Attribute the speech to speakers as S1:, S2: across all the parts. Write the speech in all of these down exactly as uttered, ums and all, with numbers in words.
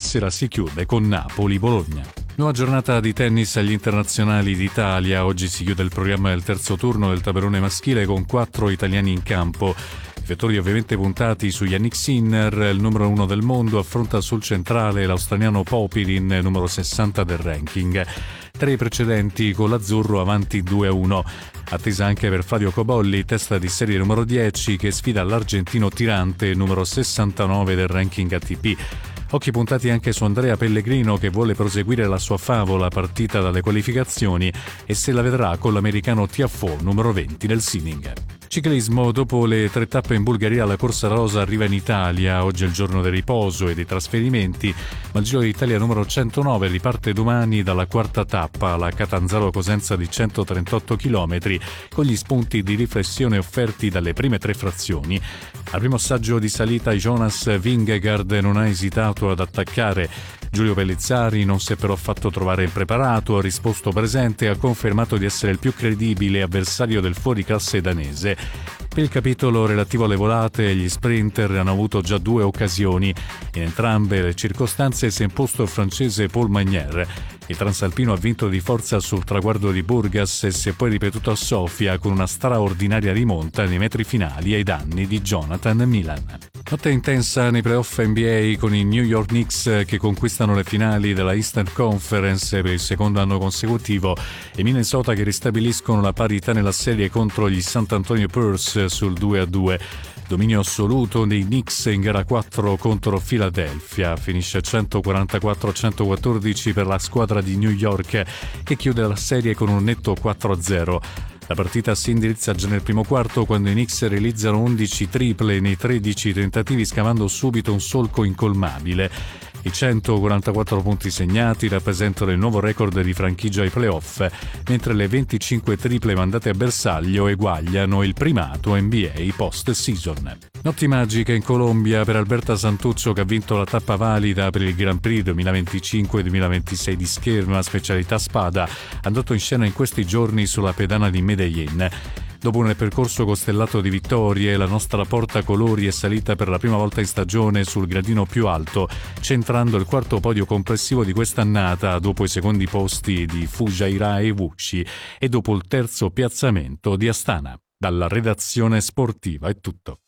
S1: sera si chiude con Napoli-Bologna. Nuova giornata di tennis agli internazionali d'Italia. Oggi si chiude il programma del terzo turno del tabellone maschile con quattro italiani in campo. I vettori ovviamente puntati su Yannick Sinner, il numero uno del mondo, affronta sul centrale l'australiano Popyrin, numero sessanta del ranking. Tre precedenti con l'azzurro avanti due a uno. Attesa anche per Fabio Cobolli, testa di serie numero dieci, che sfida l'argentino Tirante, numero sessantanove del ranking A T P. Occhi puntati anche su Andrea Pellegrino, che vuole proseguire la sua favola partita dalle qualificazioni e se la vedrà con l'americano Tiafoe, numero venti del seeding. Ciclismo, dopo le tre tappe in Bulgaria la corsa rosa arriva in Italia. Oggi è il giorno del riposo e dei trasferimenti, ma il Giro d'Italia numero centonove riparte domani dalla quarta tappa, la Catanzaro-Cosenza di centotrentotto chilometri, con gli spunti di riflessione offerti dalle prime tre frazioni. Al primo assaggio di salita Jonas Vingegaard non ha esitato ad attaccare. Giulio Pellizzari non si è però fatto trovare impreparato, ha risposto presente e ha confermato di essere il più credibile avversario del fuoriclasse danese. Per il capitolo relativo alle volate, gli sprinter hanno avuto già due occasioni. In entrambe le circostanze si è imposto il francese Paul Magnier. Il transalpino ha vinto di forza sul traguardo di Burgas e si è poi ripetuto a Sofia con una straordinaria rimonta nei metri finali ai danni di Jonathan Milan. Notte intensa nei playoff N B A con i New York Knicks che conquistano le finali della Eastern Conference per il secondo anno consecutivo e Minnesota che ristabiliscono la parità nella serie contro gli San Antonio Spurs sul due a due. Dominio assoluto dei Knicks in gara quattro contro Philadelphia. Finisce centoquarantaquattro a centoquattordici per la squadra di New York, che chiude la serie con un netto quattro a zero. La partita si indirizza già nel primo quarto quando i Knicks realizzano undici triple nei tredici tentativi, scavando subito un solco incolmabile. I centoquarantaquattro punti segnati rappresentano il nuovo record di franchigia ai playoff, mentre le venticinque triple mandate a bersaglio eguagliano il primato N B A post-season. Notti magiche in Colombia per Alberta Santuccio, che ha vinto la tappa valida per il Grand Prix duemilaventicinque duemilaventisei di scherma, specialità spada, andato in scena in questi giorni sulla pedana di Medellin. Dopo un percorso costellato di vittorie, la nostra portacolori è salita per la prima volta in stagione sul gradino più alto, centrando il quarto podio complessivo di quest'annata dopo i secondi posti di Fujairah e Wuxi e dopo il terzo piazzamento di Astana. Dalla redazione sportiva è tutto.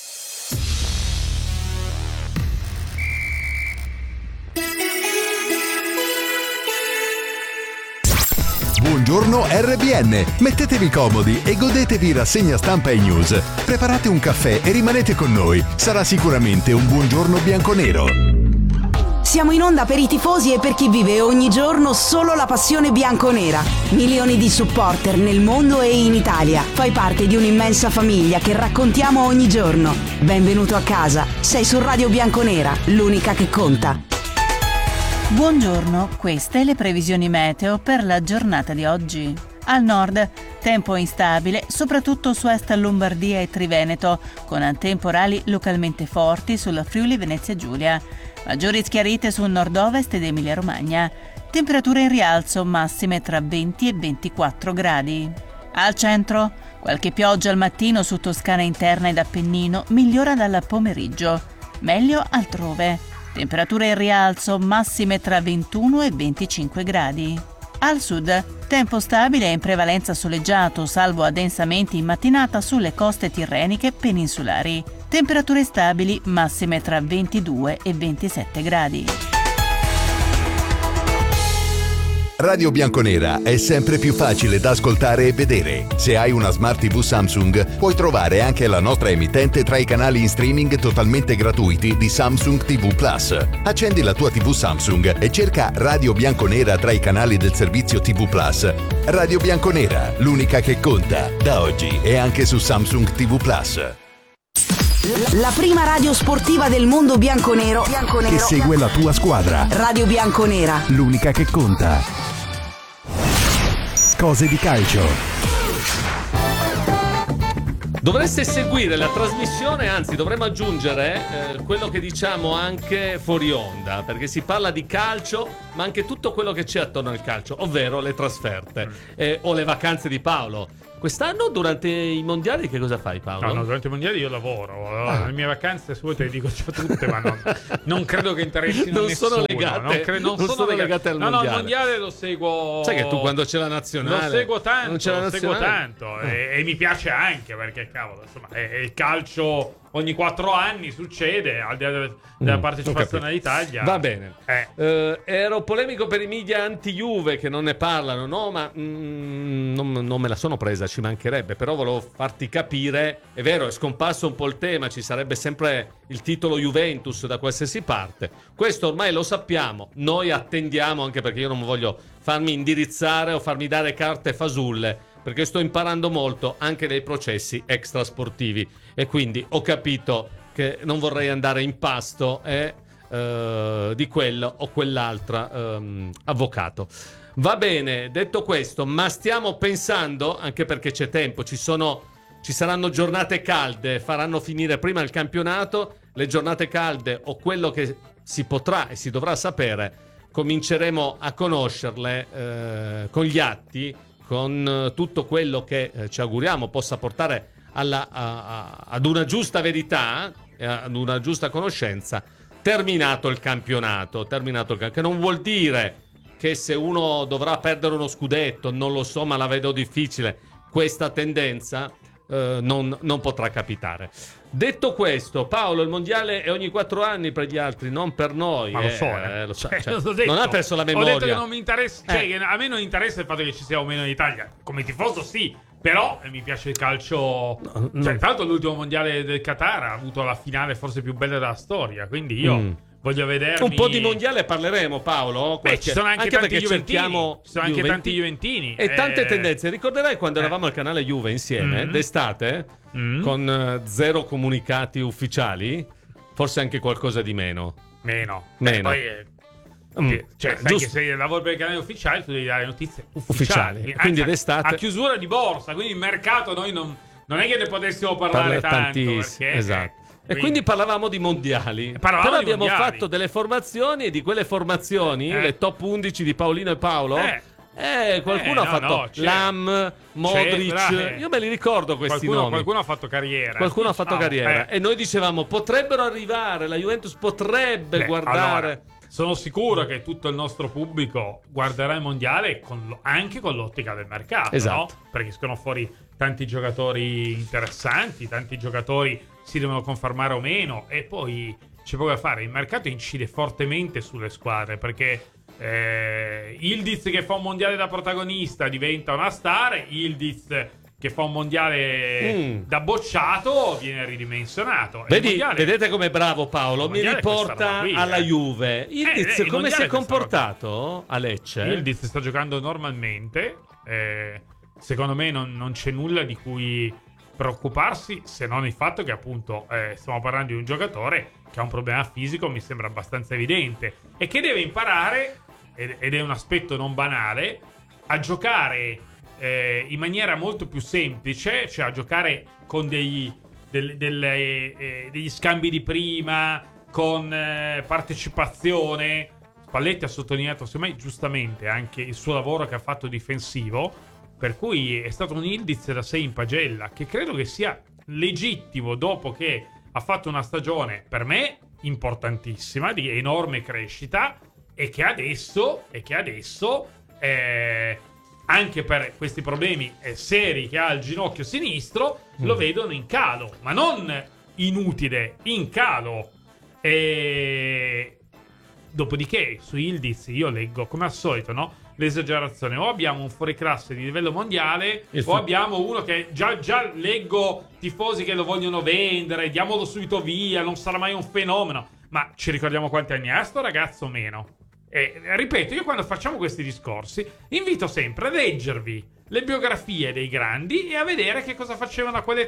S2: Buongiorno R B N, mettetevi comodi e godetevi rassegna stampa e news. Preparate un caffè e rimanete con noi, sarà sicuramente un buongiorno bianconero.
S3: Siamo in onda per i tifosi e per chi vive ogni giorno solo la passione bianconera. Milioni di supporter nel mondo e in Italia. Fai parte di un'immensa famiglia che raccontiamo ogni giorno. Benvenuto a casa, sei su Radio Bianconera, l'unica che conta.
S4: Buongiorno, queste le previsioni meteo per la giornata di oggi. Al nord, tempo instabile, soprattutto su est Lombardia e Triveneto, con temporali localmente forti sulla Friuli Venezia Giulia. Maggiori schiarite sul nord-ovest ed Emilia-Romagna. Temperature in rialzo, massime tra venti e ventiquattro gradi. Al centro, qualche pioggia al mattino su Toscana interna ed Appennino, migliora dal pomeriggio. Meglio altrove. Temperature in rialzo, massime tra ventuno e venticinque gradi. Al sud, tempo stabile e in prevalenza soleggiato, salvo addensamenti in mattinata sulle coste tirreniche peninsulari. Temperature stabili, massime tra ventidue e ventisette gradi.
S2: Radio Bianconera è sempre più facile da ascoltare e vedere. Se hai una Smart tivù Samsung, puoi trovare anche la nostra emittente tra i canali in streaming totalmente gratuiti di Samsung tivù Plus. Accendi la tua tivù Samsung e cerca Radio Bianconera tra i canali del servizio tivù Plus. Radio Bianconera, l'unica che conta, da oggi e anche su Samsung tivù Plus.
S3: La prima radio sportiva del mondo bianconero, bianconero
S2: che segue la tua squadra.
S3: Radio Bianconera,
S2: l'unica che conta. Cose di calcio.
S5: Dovreste seguire la trasmissione, anzi dovremmo aggiungere eh, quello che diciamo anche fuori onda, perché si parla di calcio, ma anche tutto quello che c'è attorno al calcio, ovvero le trasferte eh, o le vacanze di Paolo. Quest'anno durante i mondiali che cosa fai, Paolo?
S6: No, no, durante i mondiali io lavoro.
S5: Ah.
S6: Le mie vacanze, se vuoi te le dico già tutte, ma non, non credo che interessino
S5: non
S6: nessuno.
S5: sono legate,
S6: non, cre- non
S5: non
S6: sono
S5: sono
S6: legate.
S5: legate al
S6: no,
S5: mondiale.
S6: No, il mondiale lo seguo.
S5: Sai che tu quando c'è la nazionale
S6: lo seguo tanto,
S5: non c'è la
S6: lo seguo
S5: nazionale?
S6: tanto e, e mi piace anche perché cavolo, insomma, è, è il calcio ogni quattro anni succede, al di là della, della
S5: Mm,
S6: partecipazione
S5: ho capito.
S6: all'Italia.
S5: Va bene.
S6: Eh.
S5: Eh, ero polemico per i media anti-Juve che non ne parlano, no, ma mm, non, non me la sono presa, ci mancherebbe, però volevo farti capire, è vero, è scomparso un po' il tema, ci sarebbe sempre il titolo Juventus da qualsiasi parte, questo ormai lo sappiamo, noi attendiamo, anche perché io non voglio farmi indirizzare o farmi dare carte fasulle, perché sto imparando molto anche dei processi extrasportivi e quindi ho capito che non vorrei andare in pasto eh, eh, di quello o quell'altra ehm, avvocato. Va bene, detto questo, ma stiamo pensando, anche perché c'è tempo, ci sono, ci saranno giornate calde, faranno finire prima il campionato, le giornate calde o quello che si potrà e si dovrà sapere, cominceremo a conoscerle eh, con gli atti, con tutto quello che eh, ci auguriamo possa portare alla, a, a, ad una giusta verità, ad una giusta conoscenza, terminato il campionato, terminato il, che non vuol dire che se uno dovrà perdere uno scudetto, non lo so, ma la vedo difficile, questa tendenza eh, non, non potrà capitare. Detto questo, Paolo, il mondiale è ogni quattro anni per gli altri, non per noi.
S6: Ma lo
S5: eh,
S6: so, eh.
S5: eh, lo sa,
S6: Cioè,
S5: cioè,
S6: l'ho detto.
S5: non ha perso la memoria.
S6: Ho detto che non mi interessa, cioè,
S5: Eh.
S6: che a me non interessa il fatto che ci sia o meno in Italia. Come tifoso sì, però eh, mi piace il calcio.
S5: No, no.
S6: Cioè, tra l'altro l'ultimo mondiale del Qatar ha avuto la finale forse più bella della storia, quindi io
S5: Mm.
S6: voglio vedermi.
S5: Un po' di mondiale parleremo, Paolo.
S6: Beh, ci sono anche, tanti
S5: perché
S6: Juventini.
S5: cerchiamo
S6: Ci sono anche
S5: Juventi-
S6: tanti Juventini
S5: e tante
S6: eh,
S5: tendenze. Ricorderai quando
S6: eh.
S5: eravamo al canale Juve insieme
S6: Mm.
S5: d'estate
S6: Mm.
S5: con eh, zero comunicati ufficiali, forse anche qualcosa di meno.
S6: Meno.
S5: Meno.
S6: Eh, poi, eh,
S5: Mm.
S6: Cioè,
S5: Eh,
S6: sai
S5: giusto.
S6: che se lavori per il canale ufficiale tu devi dare notizie ufficiali,
S5: Ufficiali.
S6: Anzi,
S5: Quindi
S6: a-
S5: d'estate-
S6: a chiusura di borsa, quindi il mercato noi non, non è che ne potessimo parlare
S5: Parla
S6: tanto
S5: tantissimo,
S6: perché,
S5: esatto.
S6: eh,
S5: E quindi parlavamo di mondiali.
S6: Parlavamo
S5: Però
S6: di
S5: abbiamo
S6: mondiali.
S5: fatto delle formazioni e di quelle formazioni,
S6: Eh.
S5: le top undici di Paolino e Paolo.
S6: Eh.
S5: Eh, qualcuno
S6: Eh,
S5: ha
S6: no,
S5: fatto
S6: no, c'è.
S5: Lam, Modric.
S6: C'è, eh.
S5: Io me li ricordo questi
S6: qualcuno,
S5: nomi.
S6: qualcuno ha fatto carriera.
S5: Qualcuno ha fatto
S6: Ah,
S5: carriera.
S6: eh.
S5: E noi dicevamo potrebbero arrivare, la Juventus potrebbe
S6: Beh,
S5: guardare.
S6: allora, sono sicuro che tutto il nostro pubblico guarderà il mondiale con lo- anche con l'ottica del mercato,
S5: Esatto.
S6: no? Perché escono fuori tanti giocatori interessanti, tanti giocatori si devono confermare o meno, e poi c'è poco da fare. Il mercato incide fortemente sulle squadre perché eh, Ildiz che fa un mondiale da protagonista diventa una star, Ildiz che fa un mondiale
S5: Mm.
S6: da bocciato viene ridimensionato. E il
S5: Vedi,
S6: mondiale-
S5: vedete com'è bravo Paolo?
S6: il
S5: Mi
S6: mondiale è questa
S5: riporta
S6: roba qui,
S5: alla
S6: eh.
S5: Juve. Il
S6: Eh,
S5: Diz
S6: eh, il
S5: come si
S6: mondiale
S5: è
S6: è questa
S5: comportato a Lecce?
S6: Ildiz sta giocando normalmente. eh, secondo me non, non c'è nulla di cui preoccuparsi, se non il fatto che appunto eh, stiamo parlando di un giocatore che ha un problema fisico, mi sembra abbastanza evidente, e che deve imparare, ed, ed è un aspetto non banale, a giocare eh, in maniera molto più semplice, cioè a giocare con degli, del- delle, eh, degli scambi di prima, con eh, partecipazione. Spalletti ha sottolineato, secondo me giustamente, anche il suo lavoro che ha fatto difensivo, per cui è stato un Ildiz da sei in pagella, che credo che sia legittimo dopo che ha fatto una stagione per me importantissima, di enorme crescita, e che adesso, e che adesso eh, anche per questi problemi eh, seri che ha al ginocchio sinistro, lo vedono in calo, ma non inutile, in calo. E dopodiché su Ildiz io leggo come al solito, no? L'esagerazione. O abbiamo un fuoriclasse di livello mondiale,
S5: Il
S6: o
S5: fu-
S6: abbiamo uno che già, già leggo tifosi che lo vogliono vendere, diamolo subito via, non sarà mai un fenomeno. Ma ci ricordiamo quanti anni ha sto ragazzo o meno? E ripeto, io quando facciamo questi discorsi invito sempre a leggervi le biografie dei grandi e a vedere che cosa facevano a quell'età.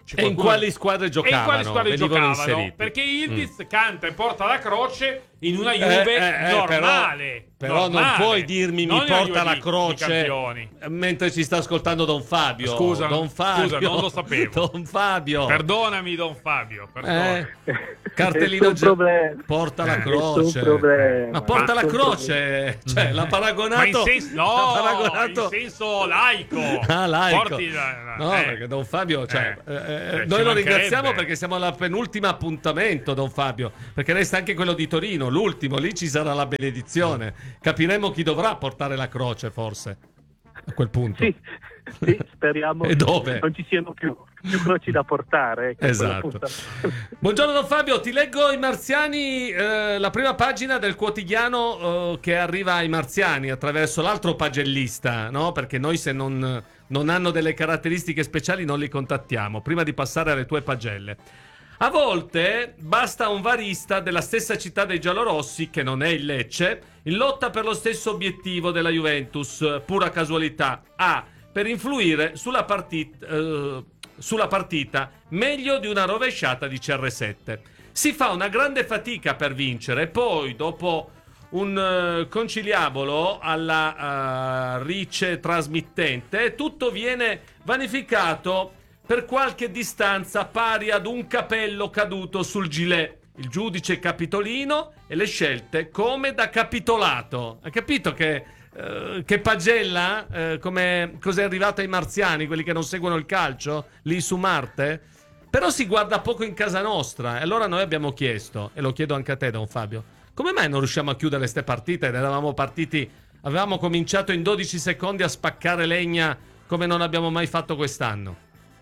S5: E in quali squadre giocavano?
S6: E in quali squadre
S5: Venivano
S6: giocavano?
S5: inseriti.
S6: Perché Yildiz mm. canta e porta la croce in una
S5: Eh,
S6: Juve
S5: eh, eh,
S6: normale.
S5: Però, però
S6: normale.
S5: non puoi dirmi
S6: Non
S5: mi
S6: nella
S5: porta
S6: Juve
S5: la
S6: di-
S5: croce
S6: di
S5: mentre ci sta ascoltando Don Fabio.
S6: Scusa,
S5: Don Fabio.
S6: scusa, non lo sapevo.
S5: Don Fabio.
S6: Perdonami, Don Fabio. Perdona.
S5: Eh, cartellino
S7: Nessun problema.
S5: porta la
S6: Eh,
S5: croce.
S7: nessun problema.
S5: Ma porta la
S7: Nessun
S5: croce, cioè l'ha paragonato.
S6: Ma in senso, no,
S5: l'ha paragonato-
S6: in senso laico.
S5: Ah, laico.
S6: Porti la-
S5: No,
S6: eh.
S5: perché Don Fabio, cioè,
S6: Eh.
S5: eh, eh,
S6: Eh, ci
S5: noi lo
S6: mancherebbe.
S5: ringraziamo perché siamo alla penultima appuntamento, Don Fabio, perché resta anche quello di Torino, l'ultimo, lì ci sarà la benedizione. Capiremo chi dovrà portare la croce, forse, a quel punto.
S7: Sì, sì, speriamo
S5: E dove?
S7: che non ci siano più, più croci da portare. Ecco,
S5: Esatto.
S7: quella punta-
S5: Buongiorno Don Fabio, ti leggo i Marziani, eh, la prima pagina del quotidiano eh, che arriva ai Marziani attraverso l'altro pagellista, no? Perché noi se non, non hanno delle caratteristiche speciali non li contattiamo, prima di passare alle tue pagelle. A volte basta un varista della stessa città dei giallorossi, che non è il Lecce, in lotta per lo stesso obiettivo della Juventus, pura casualità. A. Per influire sulla partita, eh, sulla partita meglio di una rovesciata di C R sette. Si fa una grande fatica per vincere, poi dopo un uh, conciliabolo alla uh, rice trasmittente, tutto viene vanificato per qualche distanza pari ad un capello caduto sul gilet. Il giudice capitolino e le scelte come da capitolato. Ha capito che, uh, che pagella? Uh, come cos'è arrivato ai marziani, quelli che non seguono il calcio, lì su Marte? Però si guarda poco in casa nostra. E allora noi abbiamo chiesto, e lo chiedo anche a te, Don Fabio, come mai non riusciamo a chiudere ste partite? Ne eravamo partiti, avevamo cominciato in dodici secondi a spaccare legna come non abbiamo mai fatto quest'anno.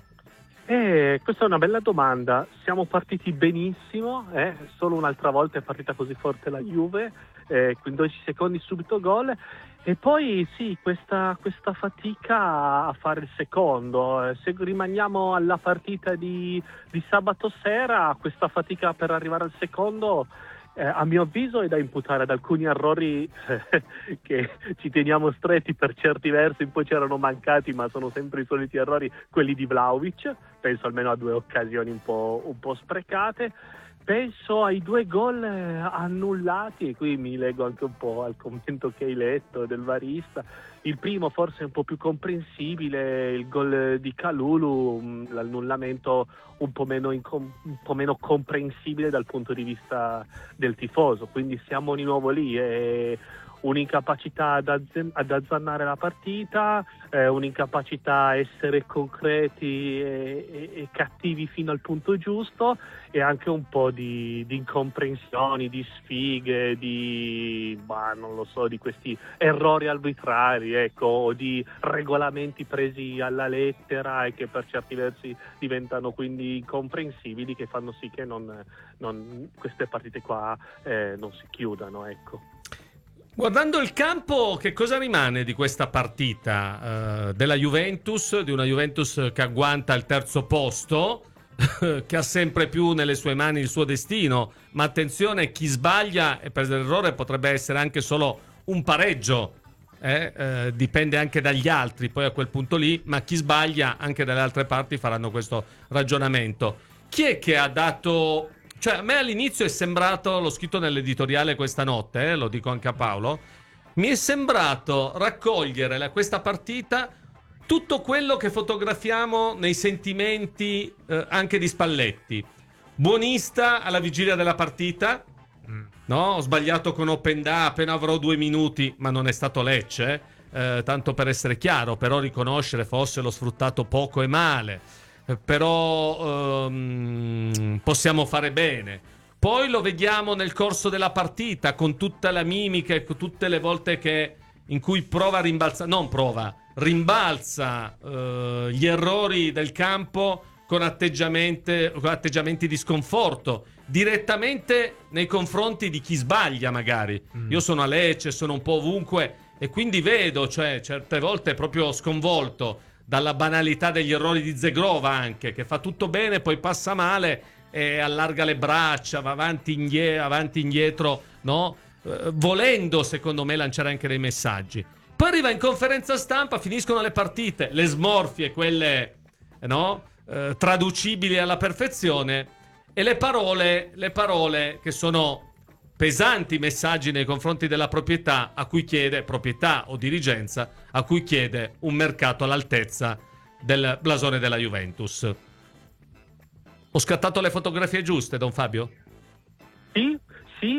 S7: Eh, questa è una bella domanda. Siamo partiti benissimo, eh? Solo un'altra volta è partita così forte la Juve, eh, in dodici secondi subito gol. E poi sì, questa, questa fatica a fare il secondo. Eh, se rimaniamo alla partita di, di sabato sera, questa fatica per arrivare al secondo, eh, a mio avviso è da imputare ad alcuni errori eh, che ci teniamo stretti per certi versi, poi c'erano mancati, ma sono sempre i soliti errori, quelli di Vlahovic. Penso almeno a due occasioni un po', un po' sprecate. Penso ai due gol annullati, e qui mi leggo anche un po' al commento che hai letto del varista. Il primo forse è un po' più comprensibile, il gol di Kalulu, l'annullamento un po' meno, incom- un po' meno comprensibile dal punto di vista del tifoso. Quindi siamo di nuovo lì, e un'incapacità ad, azz- ad azzannare la partita, eh, un'incapacità a essere concreti e, e, e cattivi fino al punto giusto, e anche un po' di, di incomprensioni, di sfighe, di bah, non lo so, di questi errori arbitrari, ecco, o di regolamenti presi alla lettera e che per certi versi diventano quindi incomprensibili, che fanno sì che non, non, queste partite qua eh, non si chiudano, ecco.
S5: Guardando il campo, che cosa rimane di questa partita? Uh, della Juventus, di una Juventus che agguanta il terzo posto, che ha sempre più nelle sue mani il suo destino, ma attenzione, chi sbaglia e per l'errore potrebbe essere anche solo un pareggio, eh? Uh, dipende anche dagli altri poi a quel punto lì, ma chi sbaglia anche dalle altre parti faranno questo ragionamento. Chi è che ha dato... Cioè, a me all'inizio è sembrato, l'ho scritto nell'editoriale questa notte, eh, lo dico anche a Paolo, mi è sembrato raccogliere la, questa partita tutto quello che fotografiamo nei sentimenti eh, anche di Spalletti. Buonista alla vigilia della partita, mm. no? Ho sbagliato con Openda, appena avrò due minuti, ma non è stato Lecce, eh, tanto per essere chiaro, però riconoscere fosse l'ho sfruttato poco e male. Però um, possiamo fare bene. Poi lo vediamo nel corso della partita con tutta la mimica e con tutte le volte che in cui prova a rimbalzare, non prova, rimbalza uh, gli errori del campo con atteggiamenti, con atteggiamenti di sconforto direttamente nei confronti di chi sbaglia magari. Mm. Io sono a Lecce, sono un po' ovunque e quindi vedo, cioè certe volte proprio sconvolto dalla banalità degli errori di Zegrova anche, che fa tutto bene, poi passa male e allarga le braccia, va avanti indietro, avanti indietro, no? Eh, volendo, secondo me, lanciare anche dei messaggi. Poi arriva in conferenza stampa, finiscono le partite, le smorfie, quelle, no? eh, traducibili alla perfezione, e le parole, le parole che sono pesanti messaggi nei confronti della proprietà, a cui chiede proprietà o dirigenza, a cui chiede un mercato all'altezza del blasone della Juventus. Ho scattato le fotografie giuste, Don Fabio?
S7: Sì, sì,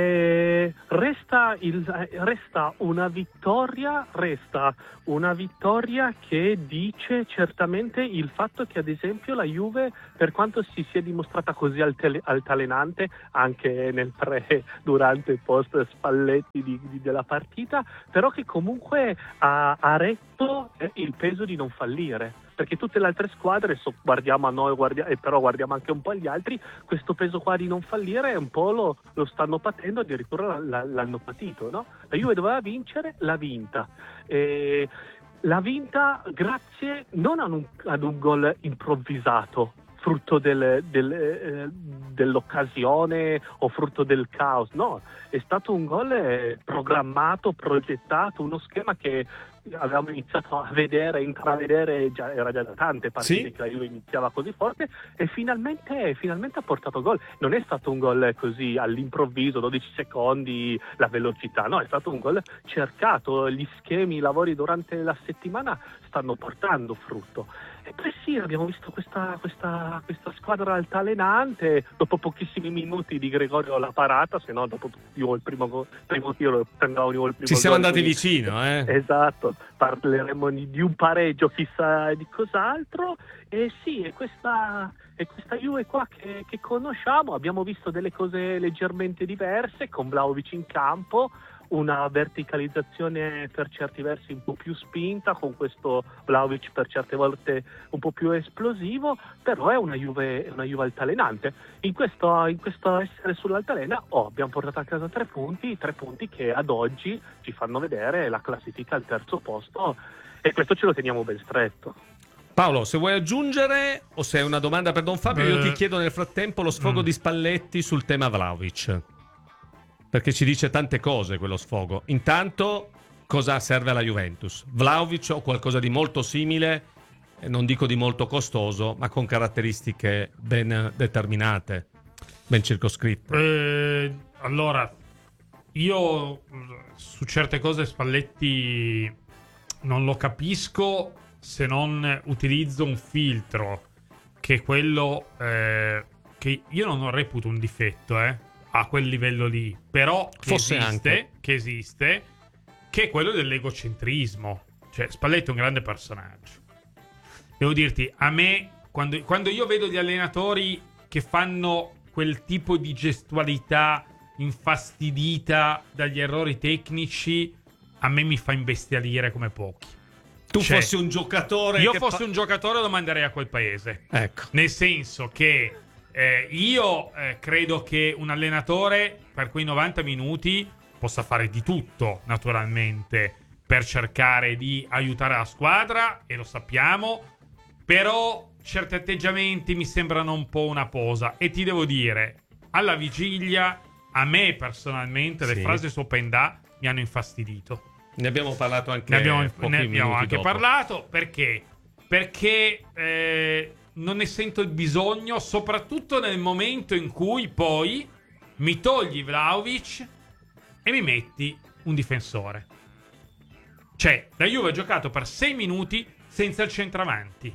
S7: eh, resta, il, resta una vittoria, resta una vittoria che dice certamente il fatto che, ad esempio, la Juve, per quanto si sia dimostrata così alt- altalenante anche nel pre, durante e post Spalletti di, di, della partita, però che comunque ha, ha retto eh, il peso di non fallire. Perché tutte le altre squadre, so, guardiamo a noi, guardia- e però guardiamo anche un po' agli altri, questo peso qua di non fallire un po' lo, lo stanno patendo, addirittura l- l'hanno patito, no? La Juve doveva vincere, l'ha vinta. E l'ha vinta grazie non ad un, ad un gol improvvisato, frutto del, del, eh, dell'occasione o frutto del caos, no, è stato un gol eh, programmato, progettato, uno schema che avevamo iniziato a vedere, intravedere, già, era già da tante partite sì. che la Juve iniziava così forte, e finalmente, finalmente ha portato gol. Non è stato un gol così all'improvviso, dodici secondi, la velocità, no, è stato un gol cercato, gli schemi, i lavori durante la settimana stanno portando frutto. E poi sì, abbiamo visto questa, questa, questa squadra altalenante, dopo pochissimi minuti di Gregorio la parata, se no dopo io il primo, primo tiro prendevamo io il primo
S5: ci siamo
S7: gol,
S5: andati
S7: quindi,
S5: vicino, eh?
S7: Esatto, parleremo di, di un pareggio, chissà di cos'altro. E sì, è questa, è questa Juve qua che, che conosciamo. Abbiamo visto delle cose leggermente diverse, con Vlahovic in campo, una verticalizzazione per certi versi un po' più spinta, con questo Vlahovic per certe volte un po' più esplosivo, però è una Juve, una Juve altalenante. In questo, in questo essere sull'altalena oh, abbiamo portato a casa tre punti, tre punti che ad oggi ci fanno vedere la classifica al terzo posto, e questo ce lo teniamo ben stretto.
S5: Paolo, se vuoi aggiungere o se hai una domanda per Don Fabio, io ti chiedo nel frattempo lo sfogo mm. di Spalletti sul tema Vlahovic, perché ci dice tante cose quello sfogo. Intanto, cosa serve alla Juventus? Vlahovic o qualcosa di molto simile, non dico di molto costoso, ma con caratteristiche ben determinate, ben circoscritte?
S6: Eh, allora, io su certe cose Spalletti non lo capisco se non utilizzo un filtro, che è quello eh, che io non reputo un difetto, eh. a quel livello lì, però che
S5: Forse
S6: esiste,
S5: anche.
S6: che esiste, che è quello dell'egocentrismo. Cioè, Spalletti è un grande personaggio. Devo dirti, a me, quando, quando io vedo gli allenatori che fanno quel tipo di gestualità infastidita dagli errori tecnici, a me mi fa imbestialire come pochi.
S5: Tu
S6: cioè,
S5: fossi un giocatore
S6: io
S5: che
S6: fossi
S5: fa...
S6: un giocatore lo manderei a quel paese.
S5: Ecco.
S6: Nel senso che Eh, io eh, credo che un allenatore per quei novanta minuti possa fare di tutto, naturalmente, per cercare di aiutare la squadra, e lo sappiamo, però certi atteggiamenti mi sembrano un po' una posa. E ti devo dire, alla vigilia, a me personalmente le
S5: sì.
S6: frasi su Openda mi hanno infastidito.
S5: Ne abbiamo parlato anche
S6: ne abbiamo,
S5: pochi
S6: ne abbiamo anche
S5: dopo.
S6: parlato perché perché eh, non ne sento il bisogno, soprattutto nel momento in cui poi mi togli Vlahovic e mi metti un difensore. Cioè, la Juve ha giocato per sei minuti senza il centravanti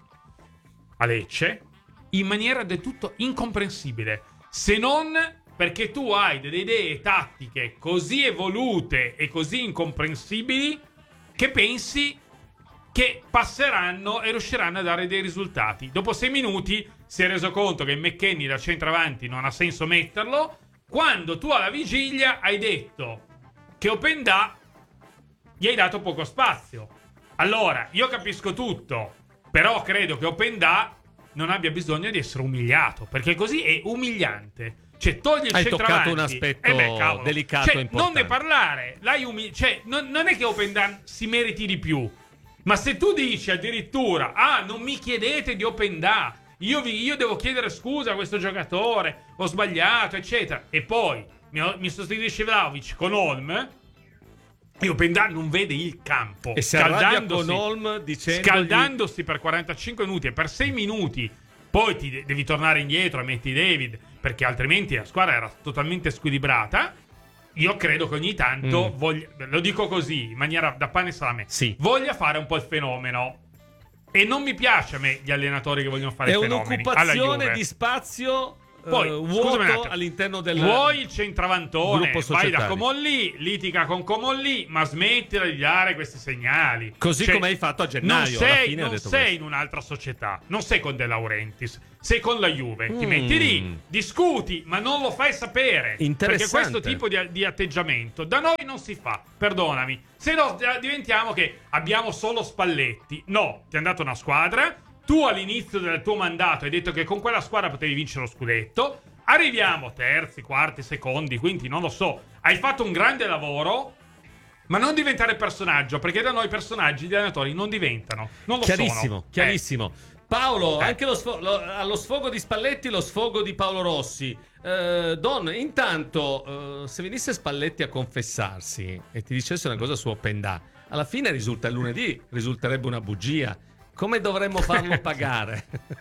S6: a Lecce, in maniera del tutto incomprensibile, se non perché tu hai delle idee tattiche così evolute e così incomprensibili che pensi che passeranno e riusciranno a dare dei risultati. Dopo sei minuti si è reso conto che McKennie da centravanti non ha senso metterlo, quando tu alla vigilia hai detto che Openda gli hai dato poco spazio. Allora, io capisco tutto, però credo che Openda non abbia bisogno di essere umiliato, perché così è umiliante. Cioè, togli il
S5: Hai
S6: centravanti.
S5: toccato un aspetto
S6: eh beh, cavolo.
S5: delicato
S6: cioè,
S5: e importante.
S6: non ne parlare. L'hai umi- cioè, non, non è che Openda si meriti di più. Ma se tu dici addirittura, ah, non mi chiedete di Openda, io, vi, io devo chiedere scusa a questo giocatore, ho sbagliato, eccetera, e poi mi, mi sostituisce Vlahovic con Holm, E Openda non vede il campo.
S5: E si arrabbia
S6: scaldandosi,
S5: con Holm dicendogli...
S6: scaldandosi per quarantacinque minuti e per sei minuti poi ti de- devi tornare indietro e metti David, perché altrimenti la squadra era totalmente squilibrata. Io credo che ogni tanto
S5: Mm.
S6: voglia, lo dico così in maniera da pane e salame,
S5: Sì.
S6: voglia fare un po' il fenomeno. E non mi piace a me gli allenatori che vogliono fare
S5: È
S6: i fenomeni alla
S5: un'occupazione
S6: Juve.
S5: di spazio
S6: Poi,
S5: eh,
S6: scusami un
S5: vuoto
S6: attimo.
S5: all'interno del
S6: Vuoi il centravantone,
S5: gruppo
S6: vai da
S5: societario.
S6: Comolli, litiga con Comolli, ma smettila di dare questi segnali.
S5: Così
S6: Cioè,
S5: come hai fatto a gennaio,
S6: Non sei,
S5: alla fine ha
S6: non
S5: detto
S6: sei
S5: questo.
S6: in un'altra società, non sei con De Laurentiis, sei con la Juve. Ti
S5: Mm.
S6: metti lì, discuti, ma non lo fai sapere.
S5: Interessante.
S6: Perché questo tipo di, di atteggiamento da noi non si fa, perdonami. Se no eh, diventiamo che abbiamo solo Spalletti. No, ti è andata una squadra. Tu all'inizio del tuo mandato hai detto che con quella squadra potevi vincere lo scudetto. Arriviamo terzi, quarti, secondi, quinti, non lo so. Hai fatto un grande lavoro, ma non diventare personaggio, perché da noi personaggi, gli allenatori non diventano. Non lo
S5: Chiarissimo,
S6: sono.
S5: chiarissimo. Paolo,
S6: Eh.
S5: anche lo sfo- lo- allo sfogo di Spalletti, lo sfogo di Paolo Rossi. Eh, Don, intanto, eh, se venisse Spalletti a confessarsi e ti dicesse una cosa su Openda, alla fine risulta il lunedì, risulterebbe una bugia. Come dovremmo farlo pagare?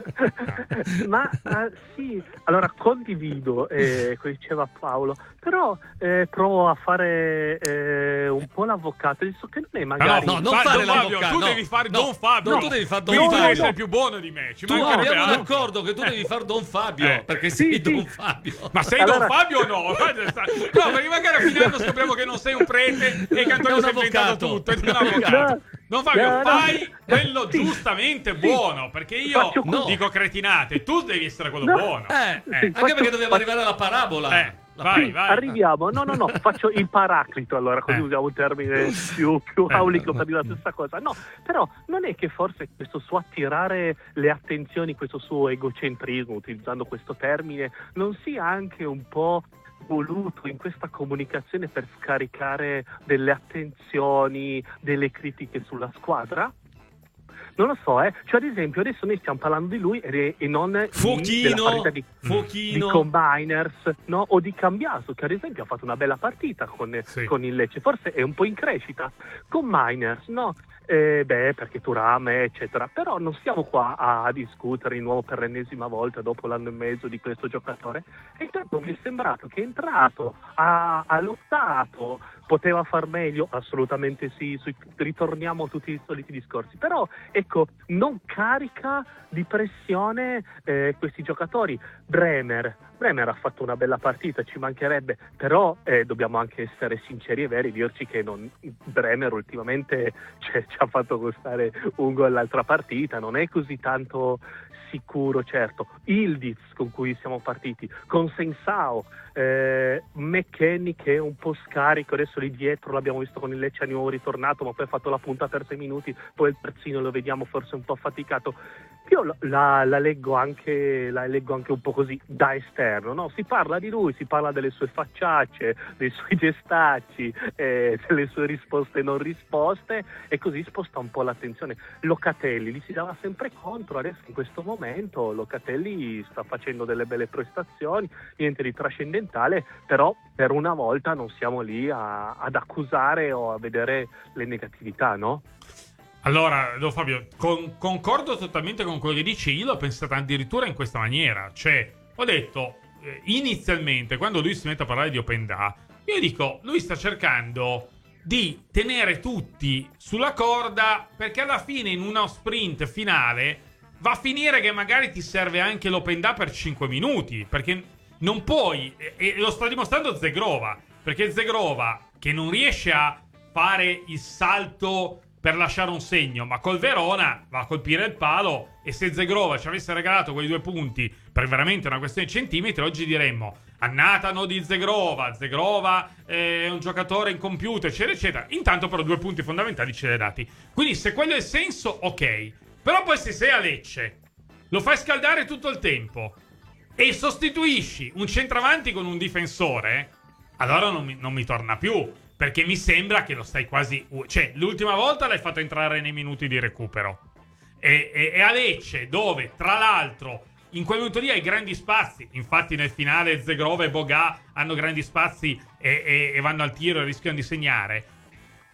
S7: Ma eh, sì, allora condivido, eh, come diceva Paolo, però eh, provo a fare eh, un po' l'avvocato, visto che non è magari...
S5: no, non
S6: Fa-
S5: fare
S6: Don Fabio,
S5: l'avvocato,
S6: tu
S5: no,
S6: devi fare
S5: no,
S6: Don Fabio.
S5: no, tu devi fare Don
S6: Quindi tu
S5: Fabio.
S6: devi essere più buono di me. Ci
S5: Tu
S6: mancherebbe
S5: abbiamo un
S6: altro.
S5: accordo che tu devi fare Don Fabio,
S6: Eh.
S5: perché
S7: Sì,
S5: sei
S7: sì.
S5: Don Fabio.
S6: Ma sei
S7: Allora-
S6: Don Fabio o no? No, perché magari a fine anno scopriamo che non sei un prete e che Antonio
S5: È
S6: si è
S5: un
S6: inventato
S5: avvocato.
S6: tutto. È un
S5: No,
S6: avvocato. Don Fabio,
S7: no, no.
S6: fai quello
S7: Sì.
S6: giustamente
S7: Sì.
S6: buono, perché io
S7: Faccio
S5: No.
S6: dico cretinate, tu devi essere quello
S7: No.
S6: buono.
S5: Eh,
S6: Eh.
S5: anche
S7: faccio-
S5: perché dobbiamo
S7: faccio-
S5: arrivare alla parabola.
S6: Eh,
S5: La
S6: vai,
S7: Sì,
S6: vai.
S7: arriviamo, no no no, faccio il paraclito allora, così
S6: Eh.
S7: usiamo un termine più, più
S6: Eh.
S7: aulico per dire la stessa cosa. No, però non è che forse questo suo attirare le attenzioni, questo suo egocentrismo, utilizzando questo termine, non sia anche un po' voluto in questa comunicazione per scaricare delle attenzioni, delle critiche sulla squadra? Non lo so, eh. Cioè, ad esempio, adesso noi stiamo parlando di lui e, e non di-
S5: Fuochino,
S7: della parità di, di
S5: Fuochino.
S7: Combiners, no? O di Cambiaso, che ad esempio ha fatto una bella partita con,
S6: Sì.
S7: con il Lecce. Forse è un po' in crescita. Combiners, no? Eh, beh, perché Turame, eccetera. Però non siamo qua a, a discutere di nuovo per l'ennesima volta dopo l'anno e mezzo di questo giocatore. E intanto mi è sembrato che è entrato, ha, ha lottato, poteva far meglio, assolutamente sì, sui- ritorniamo a tutti i soliti discorsi, però ecco, non carica di pressione eh, questi giocatori. Bremer, Bremer ha fatto una bella partita, ci mancherebbe, però eh, dobbiamo anche essere sinceri e veri, dirci che non, Bremer ultimamente cioè, ci ha fatto costare un gol l'altra partita, non è così tanto sicuro, certo. Ildiz con cui siamo partiti, con Sensao, eh, McKennie che è un po' scarico, adesso lì dietro l'abbiamo visto con il Lecce a nuovo ritornato, ma poi ha fatto la punta per sei minuti, poi il terzino lo vediamo forse un po' affaticato. Io la, la, la leggo anche la leggo anche un po' così da esterno, no? Si parla di lui, si parla delle sue facciacce, dei suoi gestacci, eh, delle sue risposte non risposte, e così sposta un po' l'attenzione. Locatelli li si dava sempre contro, adesso in questo momento Locatelli sta facendo delle belle prestazioni, niente di trascendentale, però per una volta non siamo lì a, ad accusare o a vedere le negatività, no?
S6: Allora, Don Fabio, con- concordo totalmente con quello che dici. Io l'ho pensata addirittura in questa maniera. Cioè, ho detto, eh, inizialmente, quando lui si mette a parlare di Openda, io dico, lui sta cercando di tenere tutti sulla corda, perché alla fine in uno sprint finale va a finire che magari ti serve anche l'Openda per cinque minuti, perché non puoi, e, e lo sta dimostrando Zegrova, perché Zegrova, che non riesce a fare il salto per lasciare un segno, ma col Verona va a colpire il palo, e se Zegrova ci avesse regalato quei due punti per veramente una questione di centimetri, oggi diremmo annatano di Zegrova, Zegrova è un giocatore incompiuto, eccetera eccetera. Intanto però due punti fondamentali ce li hai dati, quindi se quello è il senso, ok. Però poi se sei a Lecce, lo fai scaldare tutto il tempo e sostituisci un centravanti con un difensore, allora non mi, non mi torna più, perché mi sembra che lo stai quasi... Cioè, l'ultima volta l'hai fatto entrare nei minuti di recupero. E, e, e a Lecce, dove, tra l'altro, in quel minuto lì hai grandi spazi. Infatti nel finale Zegrova e Bogà hanno grandi spazi e, e, e vanno al tiro e rischiano di segnare.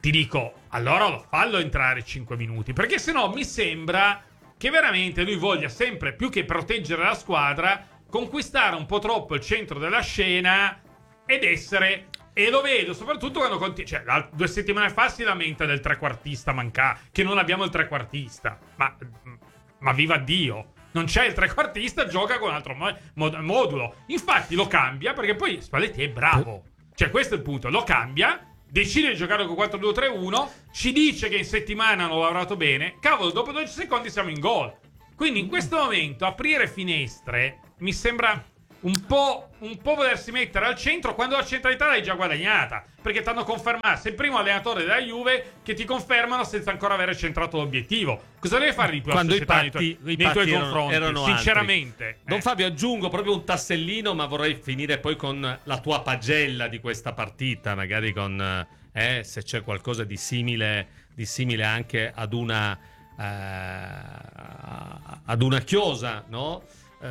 S6: ti dico, allora fallo entrare cinque minuti, perché sennò mi sembra che veramente lui voglia sempre, più che proteggere la squadra, conquistare un po' troppo il centro della scena ed essere... E lo vedo soprattutto quando continua. Cioè, la, due settimane fa si lamenta del trequartista manca, che non abbiamo il trequartista. Ma, ma viva Dio, non c'è il trequartista, gioca con un altro mo- mod- modulo. Infatti lo cambia perché poi Spalletti è bravo. Cioè, questo è il punto. Lo cambia, decide di giocare con quattro due tre uno, ci dice che in settimana hanno lavorato bene. Cavolo, dopo dodici secondi siamo in gol. Quindi in questo momento aprire finestre mi sembra un po', un po' volersi mettere al centro quando la centralità l'hai già guadagnata, perché ti hanno confermato, sei il primo allenatore della Juve che ti confermano senza ancora aver centrato l'obiettivo. Cosa devi fare di più
S5: quando
S6: alla società
S5: i patti,
S6: nei tuoi,
S5: i
S6: nei tuoi
S5: patti
S6: confronti?
S5: erano, erano
S6: Sinceramente
S5: altri. Don
S6: eh.
S5: Fabio, aggiungo proprio un tassellino, ma vorrei finire poi con la tua pagella di questa partita, magari con eh, se c'è qualcosa di simile, di simile anche ad una eh, ad una chiosa, no?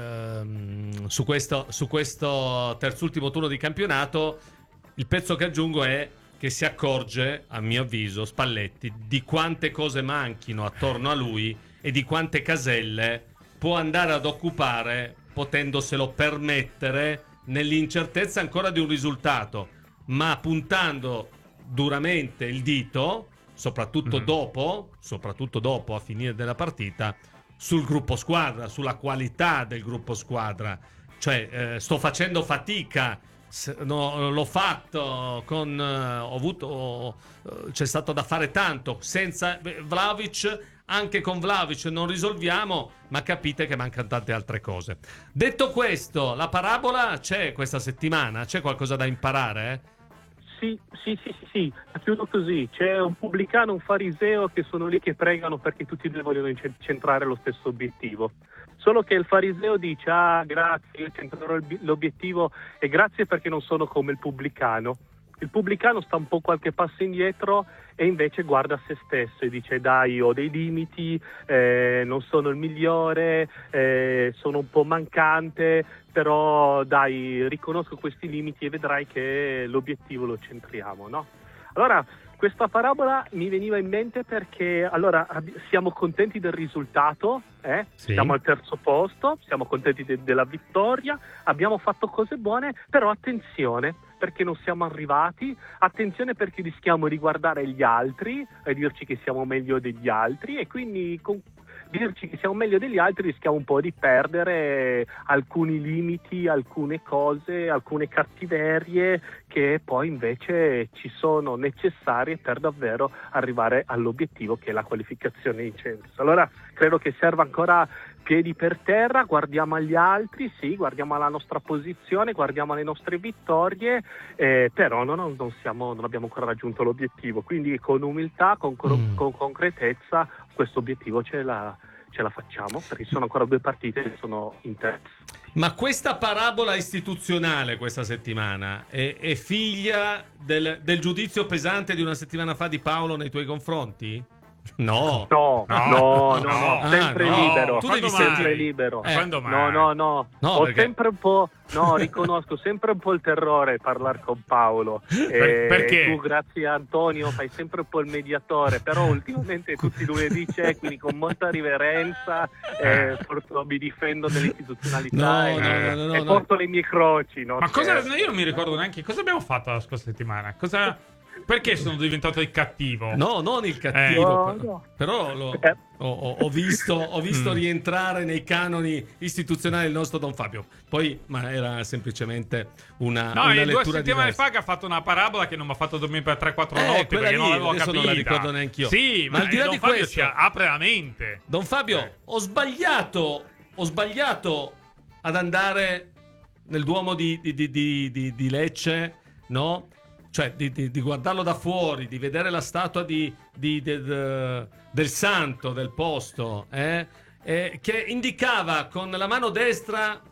S5: Ehm, su questo, su questo terzultimo turno di campionato. Il pezzo che aggiungo è che si accorge, a mio avviso, Spalletti, di quante cose manchino attorno a lui e di quante caselle può andare ad occupare potendoselo permettere nell'incertezza ancora di un risultato, ma puntando duramente il dito, soprattutto mm. dopo, soprattutto dopo a finire della partita, sul gruppo squadra, sulla qualità del gruppo squadra. Cioè, eh, sto facendo fatica, s- no, l'ho fatto con eh, ho avuto ho, c'è stato da fare tanto senza Vlahovic. Anche con Vlahovic non risolviamo, ma capite che mancano tante altre cose. Detto questo, la parabola c'è questa settimana? C'è qualcosa da imparare? Eh?
S7: Sì, sì, sì, sì, sì, la chiudo così. C'è un pubblicano, un fariseo che sono lì che pregano perché tutti e due vogliono centrare lo stesso obiettivo. Solo che il fariseo dice, ah, grazie, io centrerò l'obiettivo e grazie perché non sono come il pubblicano. Il pubblicano sta un po' qualche passo indietro e invece guarda se stesso e dice, dai, ho dei limiti, eh, non sono il migliore, eh, sono un po' mancante, però dai, riconosco questi limiti e vedrai che l'obiettivo lo centriamo, no? Allora, questa parabola mi veniva in mente perché, allora, siamo contenti del risultato, eh? Sì. Siamo al terzo posto, siamo contenti de- della vittoria, abbiamo fatto cose buone, però attenzione, perché non siamo arrivati, attenzione perché rischiamo di guardare gli altri e dirci che siamo meglio degli altri e quindi con dirci che siamo meglio degli altri rischiamo un po' di perdere alcuni limiti, alcune cose, alcune cattiverie che poi invece ci sono necessarie per davvero arrivare all'obiettivo che è la qualificazione in Champions. Allora credo che serva ancora piedi per terra, guardiamo agli altri, sì, guardiamo alla nostra posizione, guardiamo alle nostre vittorie, eh, però no, no, non, siamo, non abbiamo ancora raggiunto l'obiettivo, quindi con umiltà, con, mm. con concretezza questo obiettivo ce la, ce la facciamo, perché ci sono ancora due partite che sono interessanti.
S5: Ma questa parabola istituzionale questa settimana è, è figlia del, del giudizio pesante di una settimana fa di Paolo nei tuoi confronti? No,
S7: no, no, no, no, no.
S5: Ah,
S7: sempre
S5: no.
S7: libero.
S5: Tu
S7: devi sempre libero.
S6: Eh. Quando mai?
S7: No, no, no.
S5: No,
S7: Ho
S5: perché...
S7: sempre un po', no, riconosco sempre un po' il terrore parlare con Paolo.
S6: Per,
S7: eh,
S6: perché?
S7: Tu, grazie a Antonio, fai sempre un po' il mediatore, però ultimamente tutti i lunedì c'è, quindi con molta riverenza eh, porto, mi difendo dell'istituzionalità
S5: no,
S7: e,
S5: no, no, no,
S7: e
S5: no.
S7: porto le mie croci. No?
S6: Ma cosa,
S7: Certo.
S6: io non mi ricordo neanche cosa abbiamo fatto la scorsa settimana. Cosa... Perché sono diventato il cattivo?
S5: No, non il cattivo,
S7: Eh.
S5: però,
S7: No, no.
S5: però lo,
S7: Eh.
S5: ho, ho- ho visto, ho visto
S6: Mm.
S5: rientrare nei canoni istituzionali del nostro Don Fabio. Poi, ma era semplicemente una,
S6: No,
S5: una
S6: è due
S5: lettura
S6: settimane
S5: diversa.
S6: fa che ha fatto una parabola che non mi ha fatto dormire per tre quattro
S5: Eh,
S6: notti
S5: quella
S6: perché
S5: lì,
S6: non l'avevo
S5: adesso
S6: capita.
S5: non la ricordo neanch'io.
S6: Sì,
S5: Ma
S6: ma,
S5: al di là
S6: Don
S5: di
S6: Fabio
S5: questo-
S6: ci apre la mente.
S5: Don Fabio,
S6: Eh.
S5: ho sbagliato, ho sbagliato ad andare nel Duomo di, di- di- di- di- di Lecce, no? Cioè di, di- di guardarlo da fuori, di vedere la statua di, di- de- de- del santo del posto, eh? Eh, che indicava con la mano destra